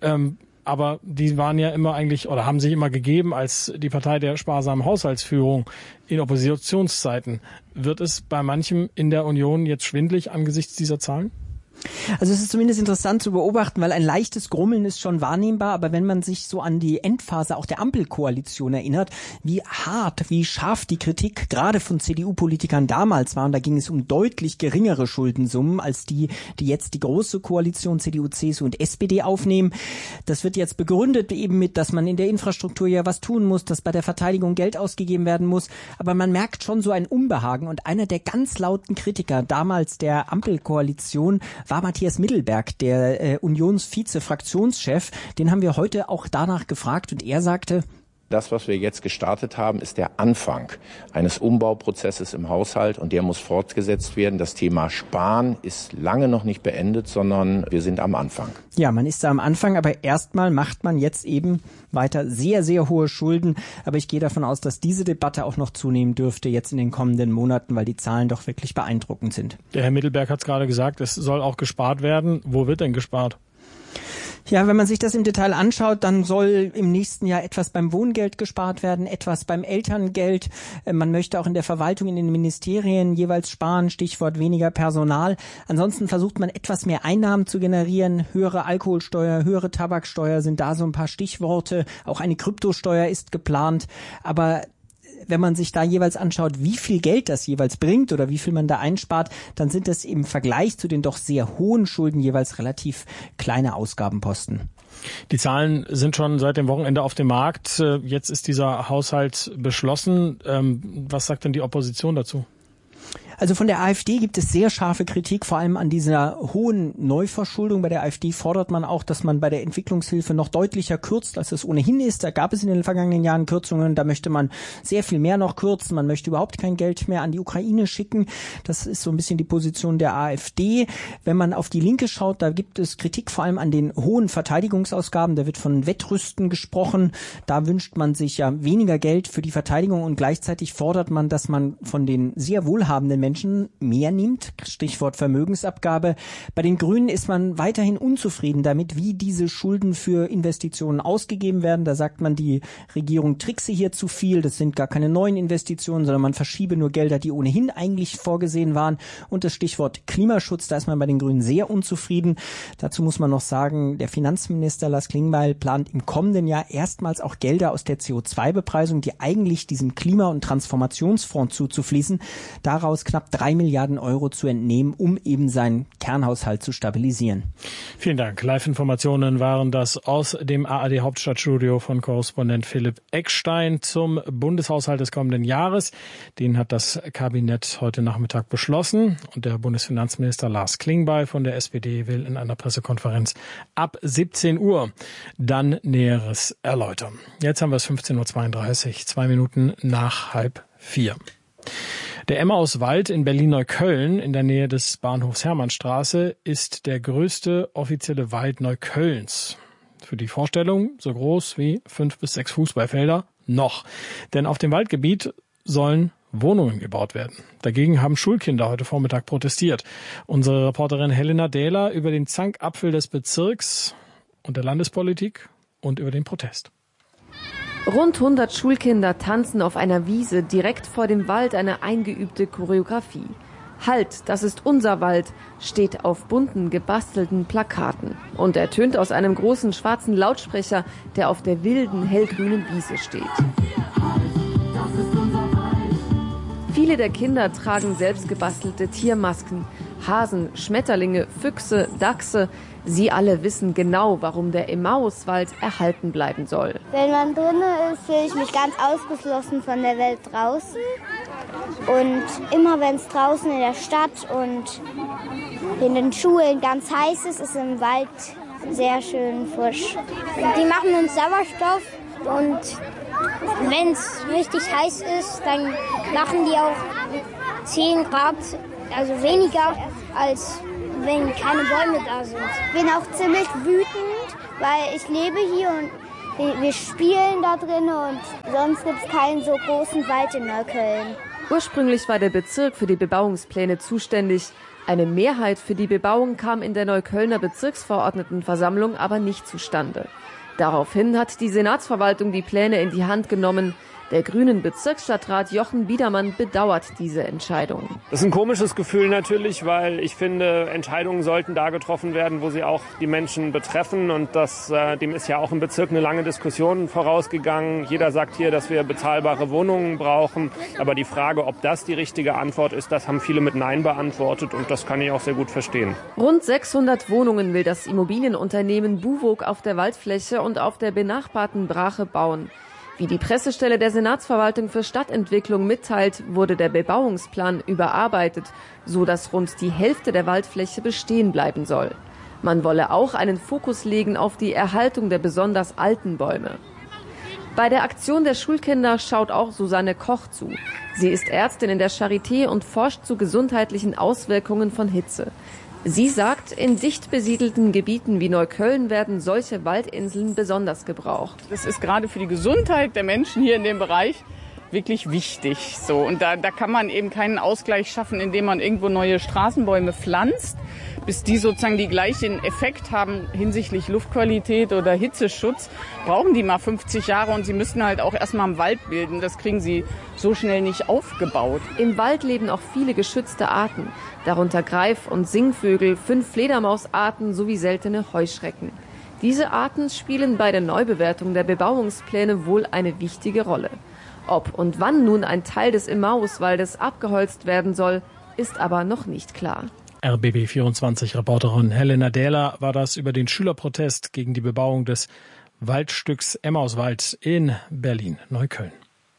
Aber die waren ja immer eigentlich oder haben sich immer gegeben als die Partei der sparsamen Haushaltsführung in Oppositionszeiten. Wird es bei manchem in der Union jetzt schwindelig angesichts dieser Zahlen? Also es ist zumindest interessant zu beobachten, weil ein leichtes Grummeln ist schon wahrnehmbar, aber wenn man sich so an die Endphase auch der Ampelkoalition erinnert, wie hart, wie scharf die Kritik gerade von CDU-Politikern damals war, und da ging es um deutlich geringere Schuldensummen als die jetzt die große Koalition CDU, CSU und SPD aufnehmen. Das wird jetzt begründet eben mit, dass man in der Infrastruktur ja was tun muss, dass bei der Verteidigung Geld ausgegeben werden muss, aber man merkt schon so ein Unbehagen, und einer der ganz lauten Kritiker damals der Ampelkoalition war Matthias Mittelberg, der Unionsvize-Fraktionschef. Den haben wir heute auch danach gefragt, und er sagte: Das, was wir jetzt gestartet haben, ist der Anfang eines Umbauprozesses im Haushalt, und der muss fortgesetzt werden. Das Thema Sparen ist lange noch nicht beendet, sondern wir sind am Anfang. Ja, man ist da am Anfang, aber erstmal macht man jetzt eben weiter sehr, sehr hohe Schulden. Aber ich gehe davon aus, dass diese Debatte auch noch zunehmen dürfte jetzt in den kommenden Monaten, weil die Zahlen doch wirklich beeindruckend sind. Der Herr Mittelberg hat es gerade gesagt, es soll auch gespart werden. Wo wird denn gespart? Ja, wenn man sich das im Detail anschaut, dann soll im nächsten Jahr etwas beim Wohngeld gespart werden, etwas beim Elterngeld. Man möchte auch in der Verwaltung, in den Ministerien jeweils sparen, Stichwort weniger Personal. Ansonsten versucht man etwas mehr Einnahmen zu generieren. Höhere Alkoholsteuer, höhere Tabaksteuer sind da so ein paar Stichworte. Auch eine Kryptosteuer ist geplant. Aber wenn man sich da jeweils anschaut, wie viel Geld das jeweils bringt oder wie viel man da einspart, dann sind das im Vergleich zu den doch sehr hohen Schulden jeweils relativ kleine Ausgabenposten. Die Zahlen sind schon seit dem Wochenende auf dem Markt. Jetzt ist dieser Haushalt beschlossen. Was sagt denn die Opposition dazu? Also von der AfD gibt es sehr scharfe Kritik, vor allem an dieser hohen Neuverschuldung. Bei der AfD fordert man auch, dass man bei der Entwicklungshilfe noch deutlicher kürzt, als es ohnehin ist. Da gab es in den vergangenen Jahren Kürzungen, da möchte man sehr viel mehr noch kürzen. Man möchte überhaupt kein Geld mehr an die Ukraine schicken. Das ist so ein bisschen die Position der AfD. Wenn man auf die Linke schaut, da gibt es Kritik vor allem an den hohen Verteidigungsausgaben. Da wird von Wettrüsten gesprochen. Da wünscht man sich ja weniger Geld für die Verteidigung, und gleichzeitig fordert man, dass man von den sehr wohlhabenden Menschen mehr nimmt, Stichwort Vermögensabgabe. Bei den Grünen ist man weiterhin unzufrieden damit, wie diese Schulden für Investitionen ausgegeben werden. Da sagt man, die Regierung trickse hier zu viel, das sind gar keine neuen Investitionen, sondern man verschiebe nur Gelder, die ohnehin eigentlich vorgesehen waren. Und das Stichwort Klimaschutz, da ist man bei den Grünen sehr unzufrieden. Dazu muss man noch sagen, der Finanzminister Lars Klingbeil plant im kommenden Jahr erstmals auch Gelder aus der CO2-Bepreisung, die eigentlich diesem Klima- und Transformationsfonds zuzufließen, daraus knapp 3 Milliarden Euro zu entnehmen, um eben seinen Kernhaushalt zu stabilisieren. Vielen Dank. Live-Informationen waren das aus dem ARD-Hauptstadtstudio von Korrespondent Philipp Eckstein zum Bundeshaushalt des kommenden Jahres. Den hat das Kabinett heute Nachmittag beschlossen, und der Bundesfinanzminister Lars Klingbeil von der SPD will in einer Pressekonferenz ab 17 Uhr dann Näheres erläutern. Jetzt haben wir es 15.32 Uhr, 2 Minuten nach 3:30. Der Emmauswald in Berlin-Neukölln in der Nähe des Bahnhofs Hermannstraße ist der größte offizielle Wald Neuköllns. Für die Vorstellung so groß wie 5 bis 6 Fußballfelder noch. Denn auf dem Waldgebiet sollen Wohnungen gebaut werden. Dagegen haben Schulkinder heute Vormittag protestiert. Unsere Reporterin Helena Dehler über den Zankapfel des Bezirks und der Landespolitik und über den Protest. Rund 100 Schulkinder tanzen auf einer Wiese direkt vor dem Wald eine eingeübte Choreografie. Halt, das ist unser Wald, steht auf bunten, gebastelten Plakaten und ertönt aus einem großen schwarzen Lautsprecher, der auf der wilden, hellgrünen Wiese steht. Viele der Kinder tragen selbst gebastelte Tiermasken. Hasen, Schmetterlinge, Füchse, Dachse. Sie alle wissen genau, warum der Emmauswald erhalten bleiben soll. Wenn man drinnen ist, fühle ich mich ganz ausgeschlossen von der Welt draußen. Und immer wenn es draußen in der Stadt und in den Schulen ganz heiß ist, ist im Wald sehr schön frisch. Die machen uns Sauerstoff und wenn es richtig heiß ist, dann machen die auch 10 Grad, also weniger, als wenn keine Bäume da sind. Ich bin auch ziemlich wütend, weil ich lebe hier und wir spielen da drin und sonst gibt es keinen so großen Wald in Neukölln. Ursprünglich war der Bezirk für die Bebauungspläne zuständig. Eine Mehrheit für die Bebauung kam in der Neuköllner Bezirksverordnetenversammlung aber nicht zustande. Daraufhin hat die Senatsverwaltung die Pläne in die Hand genommen. Der grünen Bezirksstadtrat Jochen Biedermann bedauert diese Entscheidung. Das ist ein komisches Gefühl natürlich, weil ich finde, Entscheidungen sollten da getroffen werden, wo sie auch die Menschen betreffen. Und dem ist ja auch im Bezirk eine lange Diskussion vorausgegangen. Jeder sagt hier, dass wir bezahlbare Wohnungen brauchen. Aber die Frage, ob das die richtige Antwort ist, das haben viele mit Nein beantwortet. Und das kann ich auch sehr gut verstehen. Rund 600 Wohnungen will das Immobilienunternehmen Buwog auf der Waldfläche und auf der benachbarten Brache bauen. Wie die Pressestelle der Senatsverwaltung für Stadtentwicklung mitteilt, wurde der Bebauungsplan überarbeitet, so dass rund die Hälfte der Waldfläche bestehen bleiben soll. Man wolle auch einen Fokus legen auf die Erhaltung der besonders alten Bäume. Bei der Aktion der Schulkinder schaut auch Susanne Koch zu. Sie ist Ärztin in der Charité und forscht zu gesundheitlichen Auswirkungen von Hitze. Sie sagt, in dicht besiedelten Gebieten wie Neukölln werden solche Waldinseln besonders gebraucht. Das ist gerade für die Gesundheit der Menschen hier in dem Bereich wirklich wichtig. So. Und da kann man eben keinen Ausgleich schaffen, indem man irgendwo neue Straßenbäume pflanzt, bis die sozusagen die gleichen Effekt haben hinsichtlich Luftqualität oder Hitzeschutz, brauchen die mal 50 Jahre und sie müssen halt auch erstmal im Wald bilden. Das kriegen sie so schnell nicht aufgebaut. Im Wald leben auch viele geschützte Arten, darunter Greif- und Singvögel, 5 Fledermausarten sowie seltene Heuschrecken. Diese Arten spielen bei der Neubewertung der Bebauungspläne wohl eine wichtige Rolle. Ob und wann nun ein Teil des Emmauswaldes abgeholzt werden soll, ist aber noch nicht klar. RBB24-Reporterin Helena Dähler war das über den Schülerprotest gegen die Bebauung des Waldstücks Emmauswald in Berlin-Neukölln.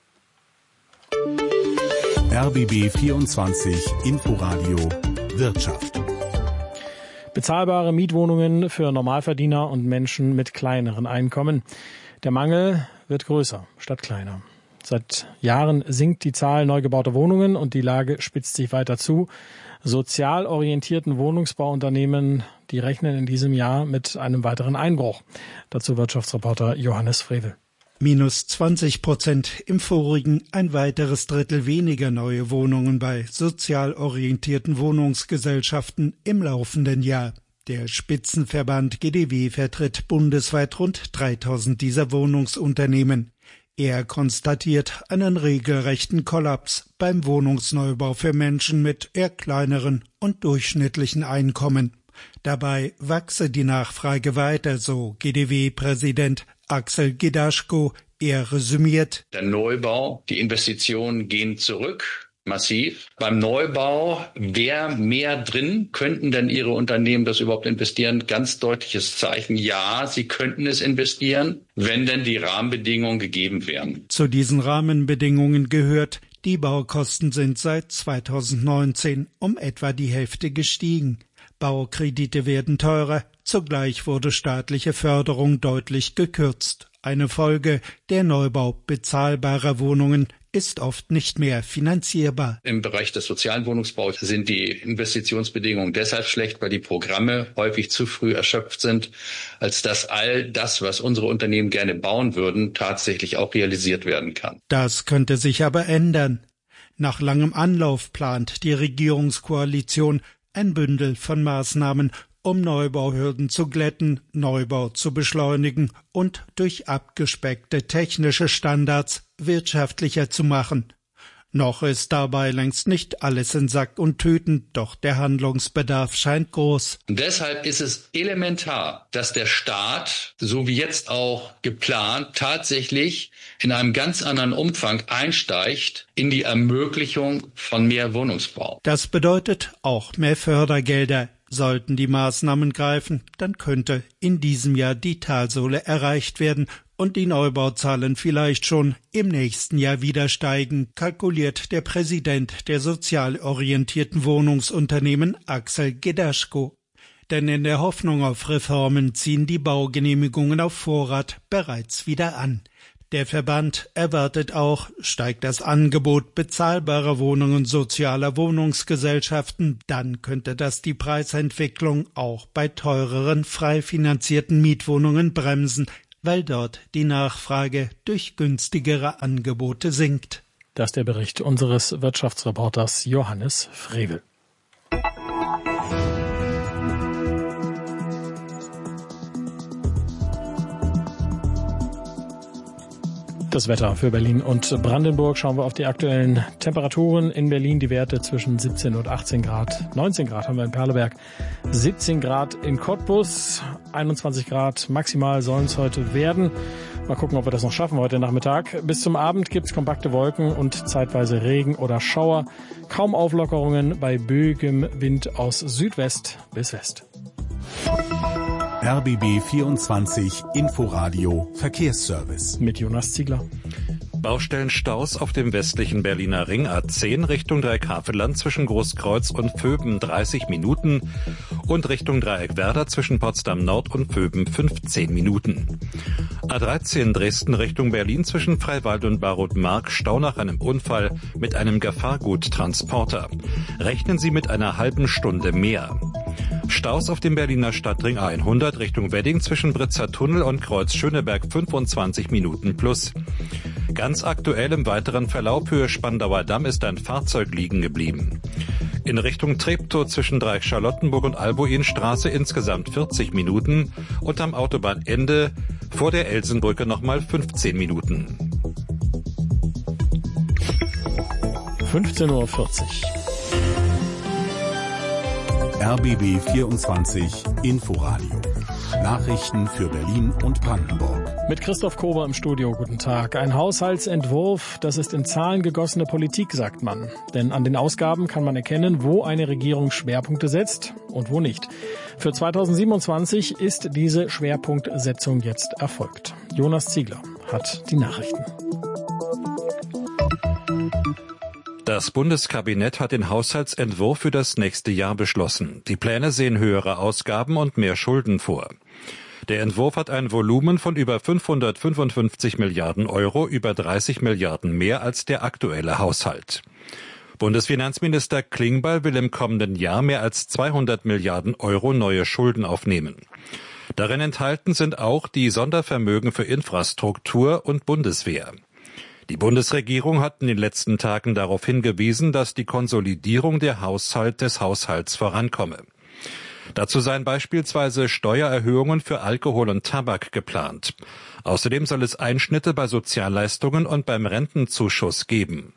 RBB24 Inforadio Wirtschaft. Bezahlbare Mietwohnungen für Normalverdiener und Menschen mit kleineren Einkommen. Der Mangel wird größer statt kleiner. Seit Jahren sinkt die Zahl neu gebauter Wohnungen und die Lage spitzt sich weiter zu. Sozial orientierten Wohnungsbauunternehmen, die rechnen in diesem Jahr mit einem weiteren Einbruch. Dazu Wirtschaftsreporter Johannes Frevel. Minus 20%, im vorigen ein weiteres Drittel weniger neue Wohnungen bei sozial orientierten Wohnungsgesellschaften im laufenden Jahr. Der Spitzenverband GdW vertritt bundesweit rund 3000 dieser Wohnungsunternehmen. Er konstatiert einen regelrechten Kollaps beim Wohnungsneubau für Menschen mit eher kleineren und durchschnittlichen Einkommen. Dabei wachse die Nachfrage weiter, so GdW-Präsident Axel Gedaschko. Er resümiert: Der Neubau, die Investitionen gehen zurück. Massiv. Beim Neubau wäre mehr drin. Könnten denn Ihre Unternehmen das überhaupt investieren? Ganz deutliches Zeichen. Ja, sie könnten es investieren, wenn denn die Rahmenbedingungen gegeben wären. Zu diesen Rahmenbedingungen gehört, die Baukosten sind seit 2019 um etwa die Hälfte gestiegen. Baukredite werden teurer. Zugleich wurde staatliche Förderung deutlich gekürzt. Eine Folge: der Neubau bezahlbarer Wohnungen ist oft nicht mehr finanzierbar. Im Bereich des sozialen Wohnungsbaus sind die Investitionsbedingungen deshalb schlecht, weil die Programme häufig zu früh erschöpft sind, als dass all das, was unsere Unternehmen gerne bauen würden, tatsächlich auch realisiert werden kann. Das könnte sich aber ändern. Nach langem Anlauf plant die Regierungskoalition ein Bündel von Maßnahmen, um Neubauhürden zu glätten, Neubau zu beschleunigen und durch abgespeckte technische Standards wirtschaftlicher zu machen. Noch ist dabei längst nicht alles in Sack und Tüten, doch der Handlungsbedarf scheint groß. Und deshalb ist es elementar, dass der Staat, so wie jetzt auch geplant, tatsächlich in einem ganz anderen Umfang einsteigt in die Ermöglichung von mehr Wohnungsbau. Das bedeutet auch mehr Fördergelder. Sollten die Maßnahmen greifen, dann könnte in diesem Jahr die Talsohle erreicht werden und die Neubauzahlen vielleicht schon im nächsten Jahr wieder steigen, kalkuliert der Präsident der sozial orientierten Wohnungsunternehmen Axel Gedaschko. Denn in der Hoffnung auf Reformen ziehen die Baugenehmigungen auf Vorrat bereits wieder an. Der Verband erwartet auch, steigt das Angebot bezahlbarer Wohnungen sozialer Wohnungsgesellschaften, dann könnte das die Preisentwicklung auch bei teureren, frei finanzierten Mietwohnungen bremsen, weil dort die Nachfrage durch günstigere Angebote sinkt. Das ist der Bericht unseres Wirtschaftsreporters Johannes Frevel. Das Wetter für Berlin und Brandenburg. Schauen wir auf die aktuellen Temperaturen in Berlin. Die Werte zwischen 17 und 18 Grad. 19 Grad haben wir in Perleberg, 17 Grad in Cottbus, 21 Grad maximal sollen es heute werden. Mal gucken, ob wir das noch schaffen heute Nachmittag. Bis zum Abend gibt's kompakte Wolken und zeitweise Regen oder Schauer. Kaum Auflockerungen bei böigem Wind aus Südwest bis West. RBB 24 Inforadio Verkehrsservice. Mit Jonas Ziegler. Baustellenstaus auf dem westlichen Berliner Ring A10 Richtung Dreieck-Havelland zwischen Großkreuz und Vöben 30 Minuten und Richtung Dreieck-Werder zwischen Potsdam Nord und Vöben 15 Minuten. A13 Dresden Richtung Berlin zwischen Freiwald und Barroth-Mark Stau nach einem Unfall mit einem Gefahrguttransporter. Rechnen Sie mit einer halben Stunde mehr. Staus auf dem Berliner Stadtring A100 Richtung Wedding zwischen Britzer Tunnel und Kreuz Schöneberg 25 Minuten plus. Ganz aktuell im weiteren Verlauf Höhe Spandauer Damm ist ein Fahrzeug liegen geblieben. In Richtung Treptow zwischen Dreieck Charlottenburg und Albuinstraße insgesamt 40 Minuten und am Autobahnende vor der Elsenbrücke nochmal 15 Minuten. 15:40 Uhr. RBB 24 Inforadio. Nachrichten für Berlin und Brandenburg. Mit Christoph Kober im Studio. Guten Tag. Ein Haushaltsentwurf, das ist in Zahlen gegossene Politik, sagt man. Denn an den Ausgaben kann man erkennen, wo eine Regierung Schwerpunkte setzt und wo nicht. Für 2027 ist diese Schwerpunktsetzung jetzt erfolgt. Jonas Ziegler hat die Nachrichten. Das Bundeskabinett hat den Haushaltsentwurf für das nächste Jahr beschlossen. Die Pläne sehen höhere Ausgaben und mehr Schulden vor. Der Entwurf hat ein Volumen von über 555 Milliarden Euro, über 30 Milliarden mehr als der aktuelle Haushalt. Bundesfinanzminister Klingbeil will im kommenden Jahr mehr als 200 Milliarden Euro neue Schulden aufnehmen. Darin enthalten sind auch die Sondervermögen für Infrastruktur und Bundeswehr. Die Bundesregierung hat in den letzten Tagen darauf hingewiesen, dass die Konsolidierung des Haushalts vorankomme. Dazu seien beispielsweise Steuererhöhungen für Alkohol und Tabak geplant. Außerdem soll es Einschnitte bei Sozialleistungen und beim Rentenzuschuss geben.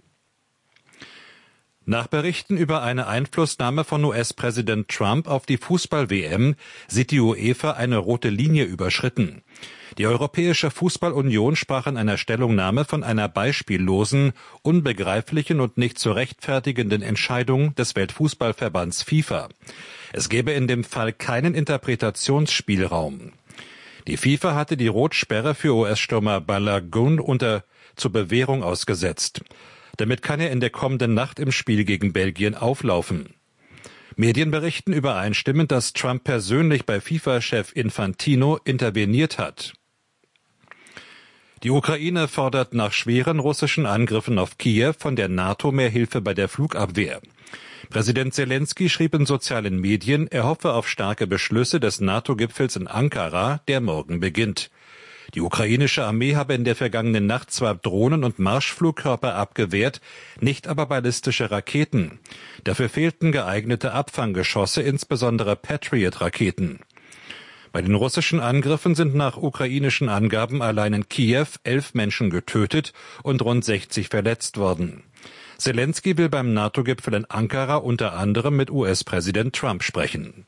Nach Berichten über eine Einflussnahme von US-Präsident Trump auf die Fußball-WM sieht die UEFA eine rote Linie überschritten. Die Europäische Fußballunion sprach in einer Stellungnahme von einer beispiellosen, unbegreiflichen und nicht zu rechtfertigenden Entscheidung des Weltfußballverbands FIFA. Es gäbe in dem Fall keinen Interpretationsspielraum. Die FIFA hatte die Rotsperre für US-Stürmer Balogun zur Bewährung ausgesetzt. Damit kann er in der kommenden Nacht im Spiel gegen Belgien auflaufen. Medien berichten übereinstimmend, dass Trump persönlich bei FIFA-Chef Infantino interveniert hat. Die Ukraine fordert nach schweren russischen Angriffen auf Kiew von der NATO mehr Hilfe bei der Flugabwehr. Präsident Zelensky schrieb in sozialen Medien, er hoffe auf starke Beschlüsse des NATO-Gipfels in Ankara, der morgen beginnt. Die ukrainische Armee habe in der vergangenen Nacht zwar Drohnen und Marschflugkörper abgewehrt, nicht aber ballistische Raketen. Dafür fehlten geeignete Abfanggeschosse, insbesondere Patriot-Raketen. Bei den russischen Angriffen sind nach ukrainischen Angaben allein in Kiew 11 Menschen getötet und rund 60 verletzt worden. Zelensky will beim NATO-Gipfel in Ankara unter anderem mit US-Präsident Trump sprechen.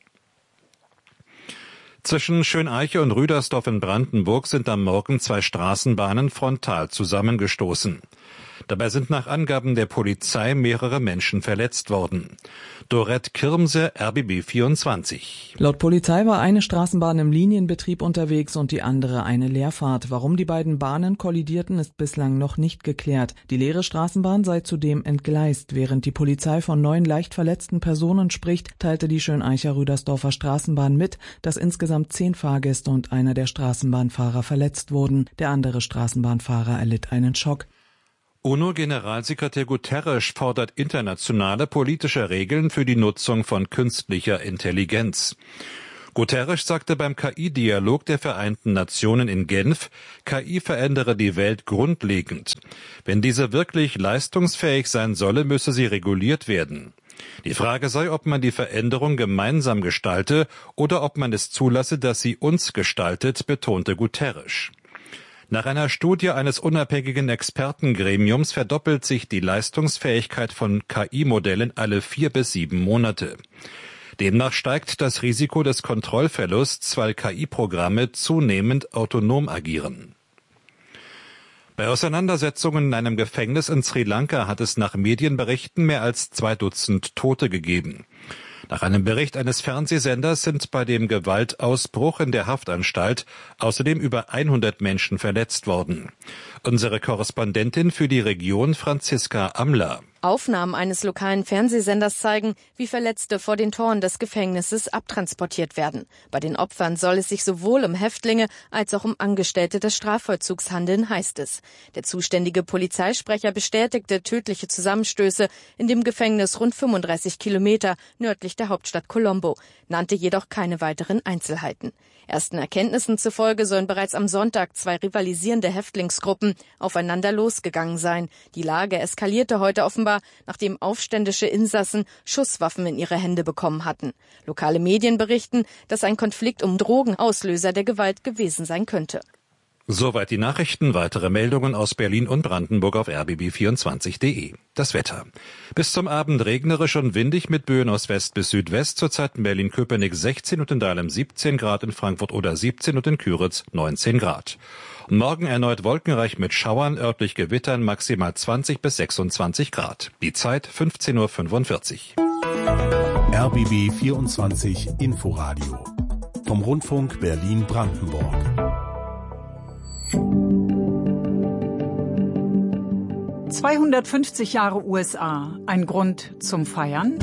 Zwischen Schöneiche und Rüdersdorf in Brandenburg sind am Morgen 2 Straßenbahnen frontal zusammengestoßen. Dabei sind nach Angaben der Polizei mehrere Menschen verletzt worden. Dorette Kirmse, RBB 24. Laut Polizei war eine Straßenbahn im Linienbetrieb unterwegs und die andere eine Leerfahrt. Warum die beiden Bahnen kollidierten, ist bislang noch nicht geklärt. Die leere Straßenbahn sei zudem entgleist. Während die Polizei von 9 leicht verletzten Personen spricht, teilte die Schöneicher Rüdersdorfer Straßenbahn mit, dass insgesamt 10 Fahrgäste und einer der Straßenbahnfahrer verletzt wurden. Der andere Straßenbahnfahrer erlitt einen Schock. UNO-Generalsekretär Guterres fordert internationale politische Regeln für die Nutzung von künstlicher Intelligenz. Guterres sagte beim KI-Dialog der Vereinten Nationen in Genf, KI verändere die Welt grundlegend. Wenn diese wirklich leistungsfähig sein solle, müsse sie reguliert werden. Die Frage sei, ob man die Veränderung gemeinsam gestalte oder ob man es zulasse, dass sie uns gestaltet, betonte Guterres. Nach einer Studie eines unabhängigen Expertengremiums verdoppelt sich die Leistungsfähigkeit von KI-Modellen alle 4 bis 7 Monate. Demnach steigt das Risiko des Kontrollverlusts, weil KI-Programme zunehmend autonom agieren. Bei Auseinandersetzungen in einem Gefängnis in Sri Lanka hat es nach Medienberichten mehr als 2 Dutzend Tote gegeben. Nach einem Bericht eines Fernsehsenders sind bei dem Gewaltausbruch in der Haftanstalt außerdem über 100 Menschen verletzt worden. Unsere Korrespondentin für die Region, Franziska Amler. Aufnahmen eines lokalen Fernsehsenders zeigen, wie Verletzte vor den Toren des Gefängnisses abtransportiert werden. Bei den Opfern soll es sich sowohl um Häftlinge als auch um Angestellte des Strafvollzugs handeln, heißt es. Der zuständige Polizeisprecher bestätigte tödliche Zusammenstöße in dem Gefängnis rund 35 Kilometer nördlich der Hauptstadt Colombo, nannte jedoch keine weiteren Einzelheiten. Ersten Erkenntnissen zufolge sollen bereits am Sonntag 2 rivalisierende Häftlingsgruppen aufeinander losgegangen sein. Die Lage eskalierte heute offenbar, nachdem aufständische Insassen Schusswaffen in ihre Hände bekommen hatten. Lokale Medien berichten, dass ein Konflikt um Drogen Auslöser der Gewalt gewesen sein könnte. Soweit die Nachrichten. Weitere Meldungen aus Berlin und Brandenburg auf rbb24.de. Das Wetter. Bis zum Abend regnerisch und windig mit Böen aus West bis Südwest. Zurzeit in Berlin-Köpenick 16 und in Dahlem 17 Grad, in Frankfurt oder 17 und in Küritz 19 Grad. Morgen erneut wolkenreich mit Schauern, örtlich Gewittern, maximal 20 bis 26 Grad. Die Zeit 15:45 Uhr. RBB 24 Inforadio. Vom Rundfunk Berlin-Brandenburg. »250 Jahre USA. Ein Grund zum Feiern?«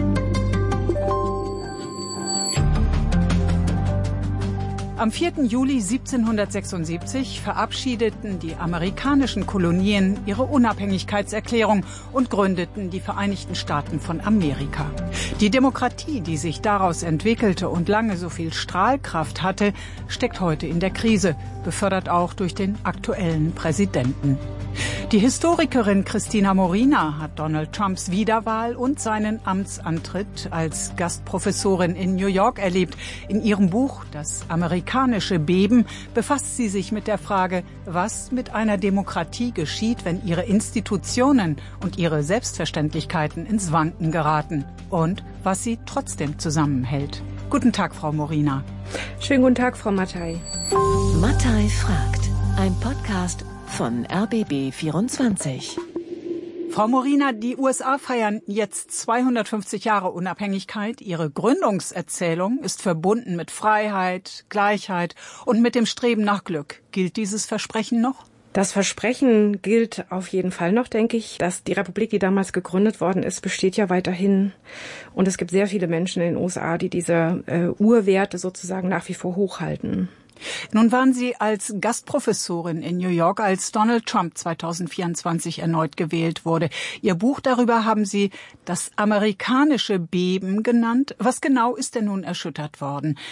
Am 4. Juli 1776 verabschiedeten die amerikanischen Kolonien ihre Unabhängigkeitserklärung und gründeten die Vereinigten Staaten von Amerika. Die Demokratie, die sich daraus entwickelte und lange so viel Strahlkraft hatte, steckt heute in der Krise, befördert auch durch den aktuellen Präsidenten. Die Historikerin Christina Morina hat Donald Trumps Wiederwahl und seinen Amtsantritt als Gastprofessorin in New York erlebt. In ihrem Buch »Das amerikanische Beben« befasst sie sich mit der Frage, was mit einer Demokratie geschieht, wenn ihre Institutionen und ihre Selbstverständlichkeiten ins Wanken geraten und was sie trotzdem zusammenhält. Guten Tag, Frau Morina. Schönen guten Tag, Frau Mattei. Mattei fragt, ein Podcast von RBB 24. Frau Morina, die USA feiern jetzt 250 Jahre Unabhängigkeit. Ihre Gründungserzählung ist verbunden mit Freiheit, Gleichheit und mit dem Streben nach Glück. Gilt dieses Versprechen noch? Das Versprechen gilt auf jeden Fall noch, denke ich. Dass die Republik, die damals gegründet worden ist, besteht ja weiterhin. Und es gibt sehr viele Menschen in den USA, die diese Urwerte sozusagen nach wie vor hochhalten. Nun waren Sie als Gastprofessorin in New York, als Donald Trump 2024 erneut gewählt wurde. Ihr Buch darüber haben Sie das amerikanische Beben genannt. Was genau ist denn nun erschüttert worden?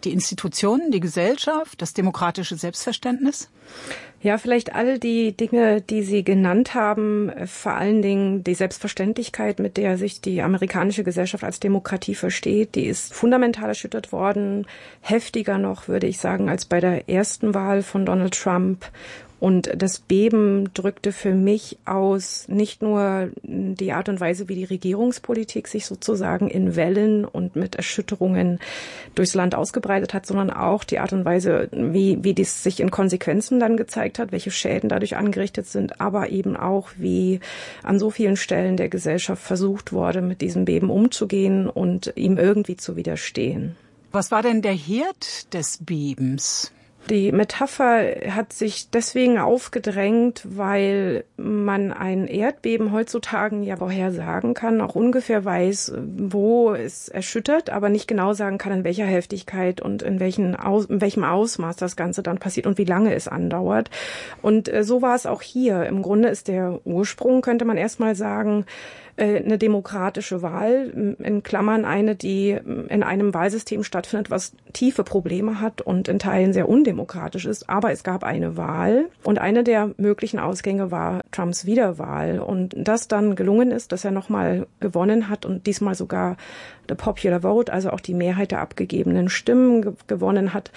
Die Institutionen, die Gesellschaft, das demokratische Selbstverständnis? Ja, vielleicht all die Dinge, die Sie genannt haben, vor allen Dingen die Selbstverständlichkeit, mit der sich die amerikanische Gesellschaft als Demokratie versteht, die ist fundamental erschüttert worden, heftiger noch, würde ich sagen, als bei der ersten Wahl von Donald Trump. Und das Beben drückte für mich aus nicht nur die Art und Weise, wie die Regierungspolitik sich sozusagen in Wellen und mit Erschütterungen durchs Land ausgebreitet hat, sondern auch die Art und Weise, wie dies sich in Konsequenzen dann gezeigt hat, welche Schäden dadurch angerichtet sind, aber eben auch, wie an so vielen Stellen der Gesellschaft versucht wurde, mit diesem Beben umzugehen und ihm irgendwie zu widerstehen. Was war denn der Herd des Bebens? Die Metapher hat sich deswegen aufgedrängt, weil man ein Erdbeben heutzutage ja vorhersagen kann, auch ungefähr weiß, wo es erschüttert, aber nicht genau sagen kann, in welcher Heftigkeit und in welchem Ausmaß das Ganze dann passiert und wie lange es andauert. Und so war es auch hier. Im Grunde ist der Ursprung, könnte man erstmal sagen, eine demokratische Wahl, in Klammern eine, die in einem Wahlsystem stattfindet, was tiefe Probleme hat und in Teilen sehr undemokratisch ist. Aber es gab eine Wahl und eine der möglichen Ausgänge war Trumps Wiederwahl. Und das dann gelungen ist, dass er nochmal gewonnen hat und diesmal sogar the popular vote, also auch die Mehrheit der abgegebenen Stimmen gewonnen hat,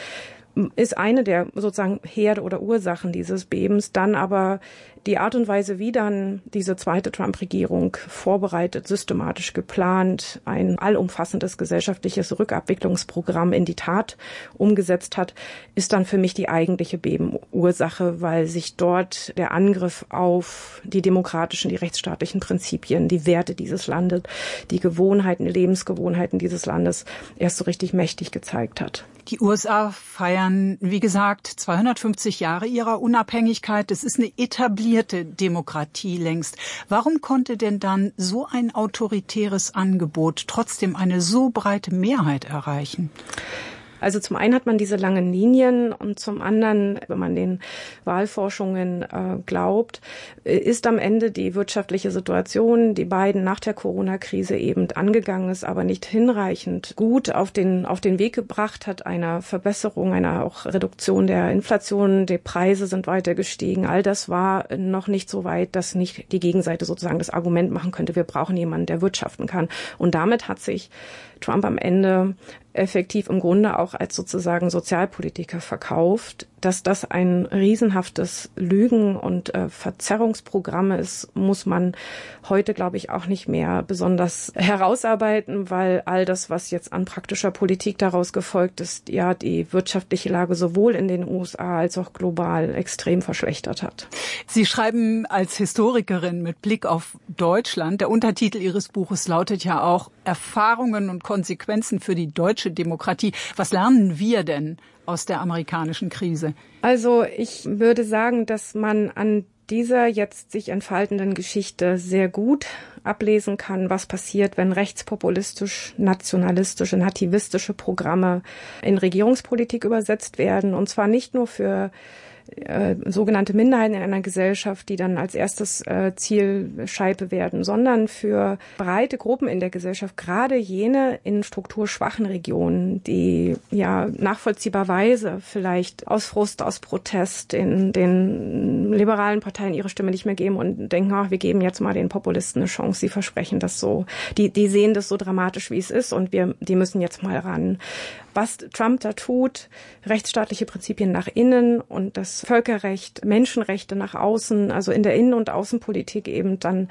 ist eine der sozusagen Herde oder Ursachen dieses Bebens. Dann aber die Art und Weise, wie dann diese zweite Trump-Regierung vorbereitet, systematisch geplant, ein allumfassendes gesellschaftliches Rückabwicklungsprogramm in die Tat umgesetzt hat, ist dann für mich die eigentliche Bebenursache, weil sich dort der Angriff auf die demokratischen, die rechtsstaatlichen Prinzipien, die Werte dieses Landes, die Gewohnheiten, die Lebensgewohnheiten dieses Landes erst so richtig mächtig gezeigt hat. Die USA feiern, wie gesagt, 250 Jahre ihrer Unabhängigkeit. Es ist eine etablierte Demokratie längst. Warum konnte denn dann so ein autoritäres Angebot trotzdem eine so breite Mehrheit erreichen? Also zum einen hat man diese langen Linien und zum anderen, wenn man den Wahlforschungen glaubt, ist am Ende die wirtschaftliche Situation, die Biden nach der Corona-Krise eben angegangen ist, aber nicht hinreichend gut auf den Weg gebracht hat, einer Verbesserung, einer auch Reduktion der Inflation, die Preise sind weiter gestiegen. All das war noch nicht so weit, dass nicht die Gegenseite sozusagen das Argument machen könnte, wir brauchen jemanden, der wirtschaften kann. Und damit hat sich Trump am Ende effektiv im Grunde auch als sozusagen Sozialpolitiker verkauft. Dass das ein riesenhaftes Lügen- und Verzerrungsprogramm ist, muss man heute, glaube ich, auch nicht mehr besonders herausarbeiten, weil all das, was jetzt an praktischer Politik daraus gefolgt ist, ja die wirtschaftliche Lage sowohl in den USA als auch global extrem verschlechtert hat. Sie schreiben als Historikerin mit Blick auf Deutschland, der Untertitel Ihres Buches lautet ja auch Erfahrungen und Konsequenzen für die deutsche Demokratie. Was lernen wir denn aus der amerikanischen Krise? Also ich würde sagen, dass man an dieser jetzt sich entfaltenden Geschichte sehr gut ablesen kann, was passiert, wenn rechtspopulistisch, nationalistische, nativistische Programme in Regierungspolitik übersetzt werden. Und zwar nicht nur für sogenannte Minderheiten in einer Gesellschaft, die dann als erstes Zielscheibe werden, sondern für breite Gruppen in der Gesellschaft, gerade jene in strukturschwachen Regionen, die ja nachvollziehbarweise vielleicht aus Frust, aus Protest in den liberalen Parteien ihre Stimme nicht mehr geben und denken, ach, wir geben jetzt mal den Populisten eine Chance, sie versprechen das so. Die sehen das so dramatisch, wie es ist und die müssen jetzt mal ran. Was Trump da tut, rechtsstaatliche Prinzipien nach innen und das Völkerrecht, Menschenrechte nach außen, also in der Innen- und Außenpolitik eben dann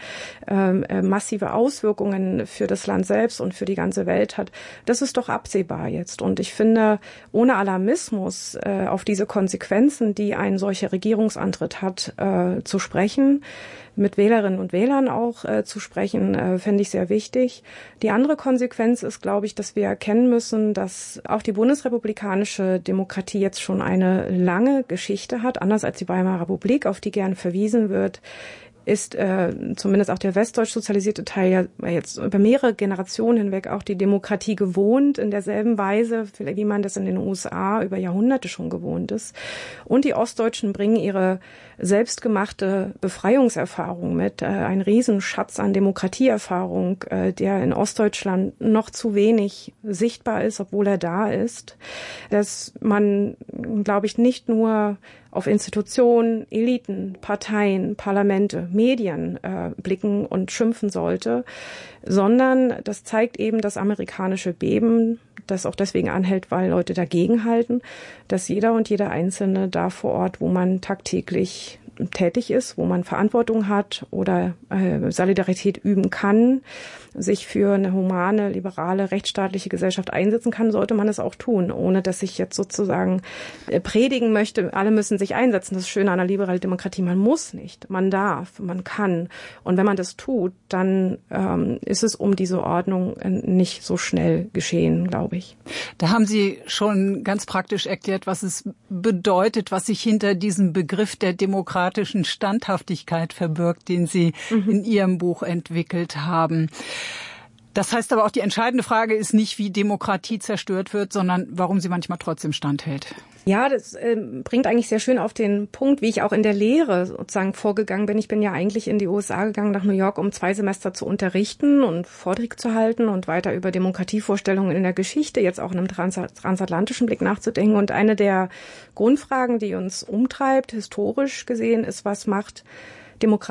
massive Auswirkungen für das Land selbst und für die ganze Welt hat, das ist doch absehbar jetzt. Und ich finde, ohne Alarmismus auf diese Konsequenzen, die ein solcher Regierungsantritt hat, zu sprechen, mit Wählerinnen und Wählern auch zu sprechen, fände ich sehr wichtig. Die andere Konsequenz ist, glaube ich, dass wir erkennen müssen, dass auch die bundesrepublikanische Demokratie jetzt schon eine lange Geschichte hat, anders als die Weimarer Republik, auf die gern verwiesen wird, ist zumindest auch der westdeutsch sozialisierte Teil ja jetzt über mehrere Generationen hinweg auch die Demokratie gewohnt, in derselben Weise, wie man das in den USA über Jahrhunderte schon gewohnt ist. Und die Ostdeutschen bringen ihre selbstgemachte Befreiungserfahrung mit, ein Riesenschatz an Demokratieerfahrung, der in Ostdeutschland noch zu wenig sichtbar ist, obwohl er da ist, dass man, glaube ich, nicht nur auf Institutionen, Eliten, Parteien, Parlamente, Medien blicken und schimpfen sollte, sondern das zeigt eben das amerikanische Beben, das auch deswegen anhält, weil Leute dagegenhalten, dass jeder und jede Einzelne da vor Ort, wo man tagtäglich tätig ist, wo man Verantwortung hat oder Solidarität üben kann, sich für eine humane, liberale, rechtsstaatliche Gesellschaft einsetzen kann, sollte man es auch tun, ohne dass ich jetzt sozusagen predigen möchte, alle müssen sich einsetzen. Das ist schön an einer liberalen Demokratie. Man muss nicht, man darf, man kann. Und wenn man das tut, dann ist es um diese Ordnung nicht so schnell geschehen, glaube ich. Da haben Sie schon ganz praktisch erklärt, was es bedeutet, was sich hinter diesem Begriff der demokratischen Standhaftigkeit verbirgt, den Sie in Ihrem Buch entwickelt haben. Das heißt aber auch, die entscheidende Frage ist nicht, wie Demokratie zerstört wird, sondern warum sie manchmal trotzdem standhält. Ja, das bringt eigentlich sehr schön auf den Punkt, wie ich auch in der Lehre sozusagen vorgegangen bin. Ich bin ja eigentlich in die USA gegangen, nach New York, um 2 Semester zu unterrichten und Vorträge zu halten und weiter über Demokratievorstellungen in der Geschichte, jetzt auch in einem transatlantischen Blick nachzudenken. Und eine der Grundfragen, die uns umtreibt, historisch gesehen, ist, was macht Demokratie